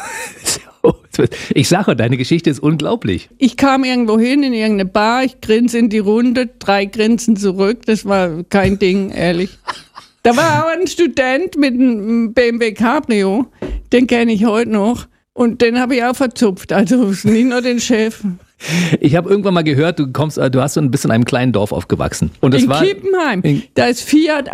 Ich sage, deine Geschichte ist unglaublich. Ich kam irgendwo hin in irgendeine Bar, ich grinse in die Runde, drei Grinsen zurück. Das war kein Ding, ehrlich. Da war auch ein Student mit einem B M W Cabrio, den kenne ich heute noch. Und den habe ich auch verzupft, also nicht nur den Chef. Ich habe irgendwann mal gehört, du kommst, du hast so ein bisschen in einem kleinen Dorf aufgewachsen. Und das in war Kippenheim. In da ist Fiat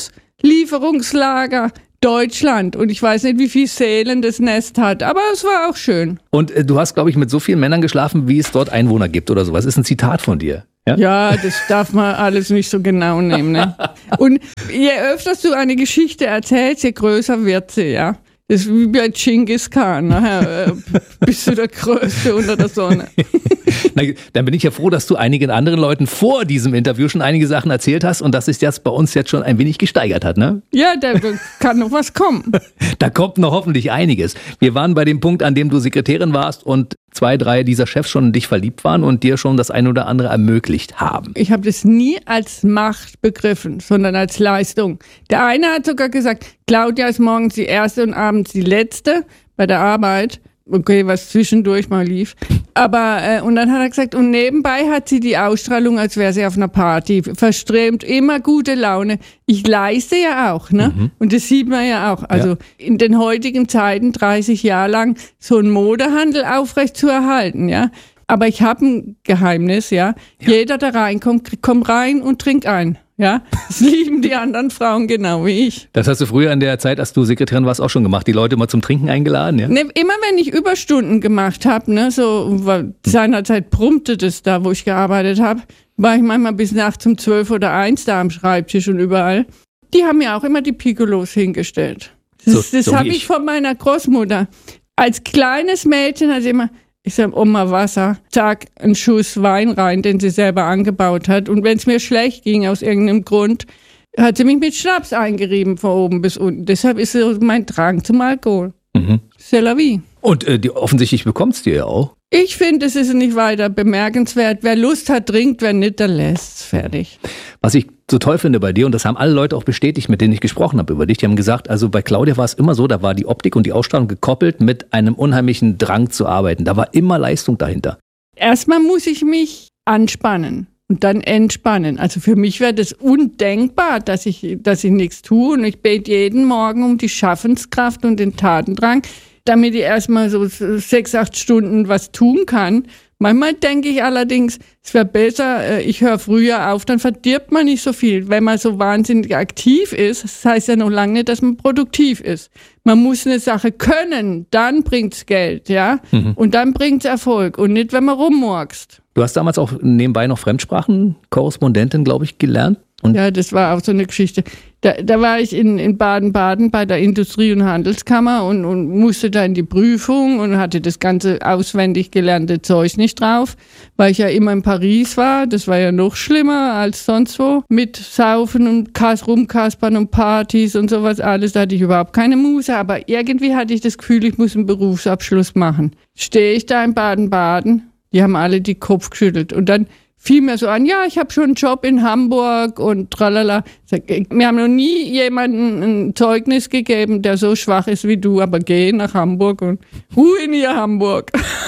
Auslieferungslager Deutschland. Und ich weiß nicht, wie viel Seelen das Nest hat, aber es war auch schön. Und äh, du hast, glaube ich, mit so vielen Männern geschlafen, wie es dort Einwohner gibt oder sowas. Das ist ein Zitat von dir. Ja? Ja, das darf man alles nicht so genau nehmen. Ne? Und je öfter du eine Geschichte erzählst, je größer wird sie, ja. Das ist wie bei Genghis Khan. Nachher äh, bist du der Größte unter der Sonne. Na, dann bin ich ja froh, dass du einigen anderen Leuten vor diesem Interview schon einige Sachen erzählt hast und dass sich das bei uns jetzt schon ein wenig gesteigert hat, ne? Ja, da kann noch was kommen. Da kommt noch hoffentlich einiges. Wir waren bei dem Punkt, an dem du Sekretärin warst und zwei, drei dieser Chefs schon in dich verliebt waren und dir schon das ein oder andere ermöglicht haben. Ich habe das nie als Macht begriffen, sondern als Leistung. Der eine hat sogar gesagt, Claudia ist morgens die erste und abends die letzte bei der Arbeit. Okay, was zwischendurch mal lief. Aber, äh, und dann hat er gesagt, und nebenbei hat sie die Ausstrahlung, als wäre sie auf einer Party. Verströmt, immer gute Laune. Ich leiste ja auch, ne? Mhm. Und das sieht man ja auch. Also ja. In den heutigen Zeiten, dreißig Jahre lang, so einen Modehandel aufrecht zu erhalten, ja. Aber ich habe ein Geheimnis, ja? ja. Jeder, der reinkommt, kommt rein und trinkt ein. Ja, das lieben die anderen Frauen genau wie ich. Das hast du früher in der Zeit, als du Sekretärin warst, auch schon gemacht, die Leute mal zum Trinken eingeladen, ja? Ne, immer wenn ich Überstunden gemacht habe, ne, so seinerzeit brummte das da, wo ich gearbeitet habe, war ich manchmal bis nachts um zwölf oder eins da am Schreibtisch und überall. Die haben mir auch immer die Piccolos hingestellt. Das, so, das so habe ich, ich von meiner Großmutter. Als kleines Mädchen hat sie immer... Ich sag, Oma Wasser, zack, einen Schuss Wein rein, den sie selber angebaut hat. Und wenn es mir schlecht ging, aus irgendeinem Grund, hat sie mich mit Schnaps eingerieben von oben bis unten. Deshalb ist so mein Drang zum Alkohol. Mhm. C'est la vie. Und äh, die, offensichtlich bekommst du ja auch. Ich finde, es ist nicht weiter bemerkenswert. Wer Lust hat, trinkt, wer nicht, der lässt's. Fertig. Was ich so toll finde bei dir, und das haben alle Leute auch bestätigt, mit denen ich gesprochen habe über dich, die haben gesagt, also bei Claudia war es immer so, da war die Optik und die Ausstrahlung gekoppelt mit einem unheimlichen Drang zu arbeiten. Da war immer Leistung dahinter. Erstmal muss ich mich anspannen und dann entspannen. Also für mich wäre das undenkbar, dass ich, dass ich nichts tue. Und ich bete jeden Morgen um die Schaffenskraft und den Tatendrang, damit ich erstmal so sechs, acht Stunden was tun kann. Manchmal denke ich allerdings, es wäre besser, ich höre früher auf, dann verdirbt man nicht so viel. Wenn man so wahnsinnig aktiv ist, das heißt ja noch lange nicht, dass man produktiv ist. Man muss eine Sache können, dann bringt's Geld, ja, mhm. und dann bringt's Erfolg und nicht, wenn man rummurkst. Du hast damals auch nebenbei noch Fremdsprachenkorrespondentin, glaube ich, gelernt. Und ja, das war auch so eine Geschichte. Da, da war ich in, in Baden-Baden bei der Industrie- und Handelskammer und, und musste da in die Prüfung und hatte das ganze auswendig gelernte Zeug nicht drauf, weil ich ja immer in Paris war. Das war ja noch schlimmer als sonst wo. Mit Saufen und Kas- Rumkaspern und Partys und sowas alles. Da hatte ich überhaupt keine Muße. Aber irgendwie hatte ich das Gefühl, ich muss einen Berufsabschluss machen. Stehe ich da in Baden-Baden? Die haben alle die Kopf geschüttelt. Und dann fiel mir so an, ja, ich habe schon einen Job in Hamburg und tralala. Mir haben noch nie jemanden ein Zeugnis gegeben, der so schwach ist wie du, aber geh nach Hamburg und ruhe in ihr Hamburg.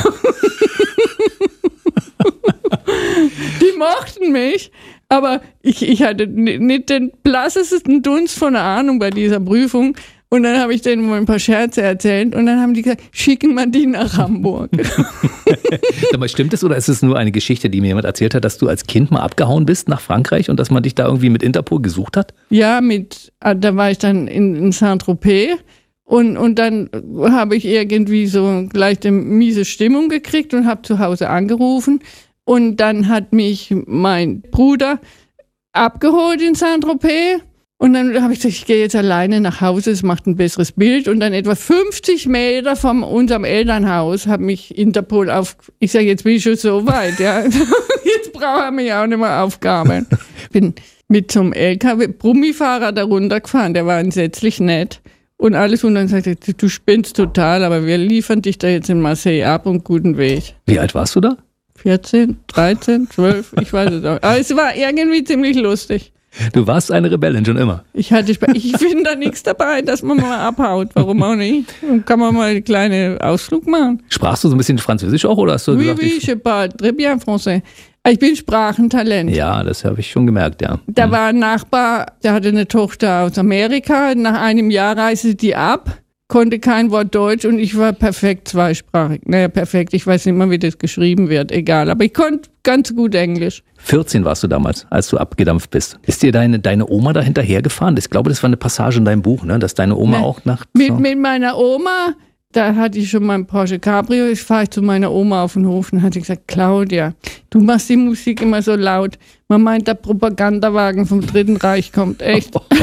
Die mochten mich, aber ich, ich hatte nicht den blassesten Dunst von der Ahnung bei dieser Prüfung. Und dann habe ich denen mal ein paar Scherze erzählt und dann haben die gesagt, schicken wir die nach Hamburg. Aber stimmt es oder ist es nur eine Geschichte, die mir jemand erzählt hat, dass du als Kind mal abgehauen bist nach Frankreich und dass man dich da irgendwie mit Interpol gesucht hat? Ja, mit, da war ich dann in, in Saint-Tropez und, und dann habe ich irgendwie so gleich eine miese Stimmung gekriegt und habe zu Hause angerufen und dann hat mich mein Bruder abgeholt in Saint-Tropez. Und dann habe ich gesagt, ich gehe jetzt alleine nach Hause, es macht ein besseres Bild. Und dann etwa fünfzig Meter von unserem Elternhaus hat mich Interpol auf... Ich sage, jetzt bin ich schon so weit, ja. Jetzt braucht er mich auch nicht mehr aufgaben. Ich bin mit so einem L K W-Brummifahrer da runtergefahren, der war entsetzlich nett. Und alles und dann sagte er, du spinnst total, aber wir liefern dich da jetzt in Marseille ab und guten Weg. Wie alt warst du da? vierzehn, dreizehn, zwölf, ich weiß es auch. Aber es war irgendwie ziemlich lustig. Du warst eine Rebellin schon immer. Ich hatte, ich finde da nichts dabei, dass man mal abhaut. Warum auch nicht? Und kann man mal einen kleinen Ausflug machen. Sprachst du so ein bisschen Französisch auch oder hast du oui, gesagt, oui, je parle très bien français. Ich bin Sprachentalent. Ja, das habe ich schon gemerkt, ja. Da war ein Nachbar, der hatte eine Tochter aus Amerika. Nach einem Jahr reiste die ab, konnte kein Wort Deutsch und ich war perfekt zweisprachig. Naja, perfekt, ich weiß nicht mal, wie das geschrieben wird, egal. Aber ich konnte ganz gut Englisch. vierzehn warst du damals, als du abgedampft bist. Ist dir deine, deine Oma da hinterhergefahren? Ich glaube, das war eine Passage in deinem Buch, ne? Dass deine Oma ne, auch nach... Mit, so. mit meiner Oma, da hatte ich schon meinen Porsche Cabrio, ich fahre ich zu meiner Oma auf den Hof und hatte gesagt, Claudia, du machst die Musik immer so laut. Man meint, der Propagandawagen vom Dritten Reich kommt, echt.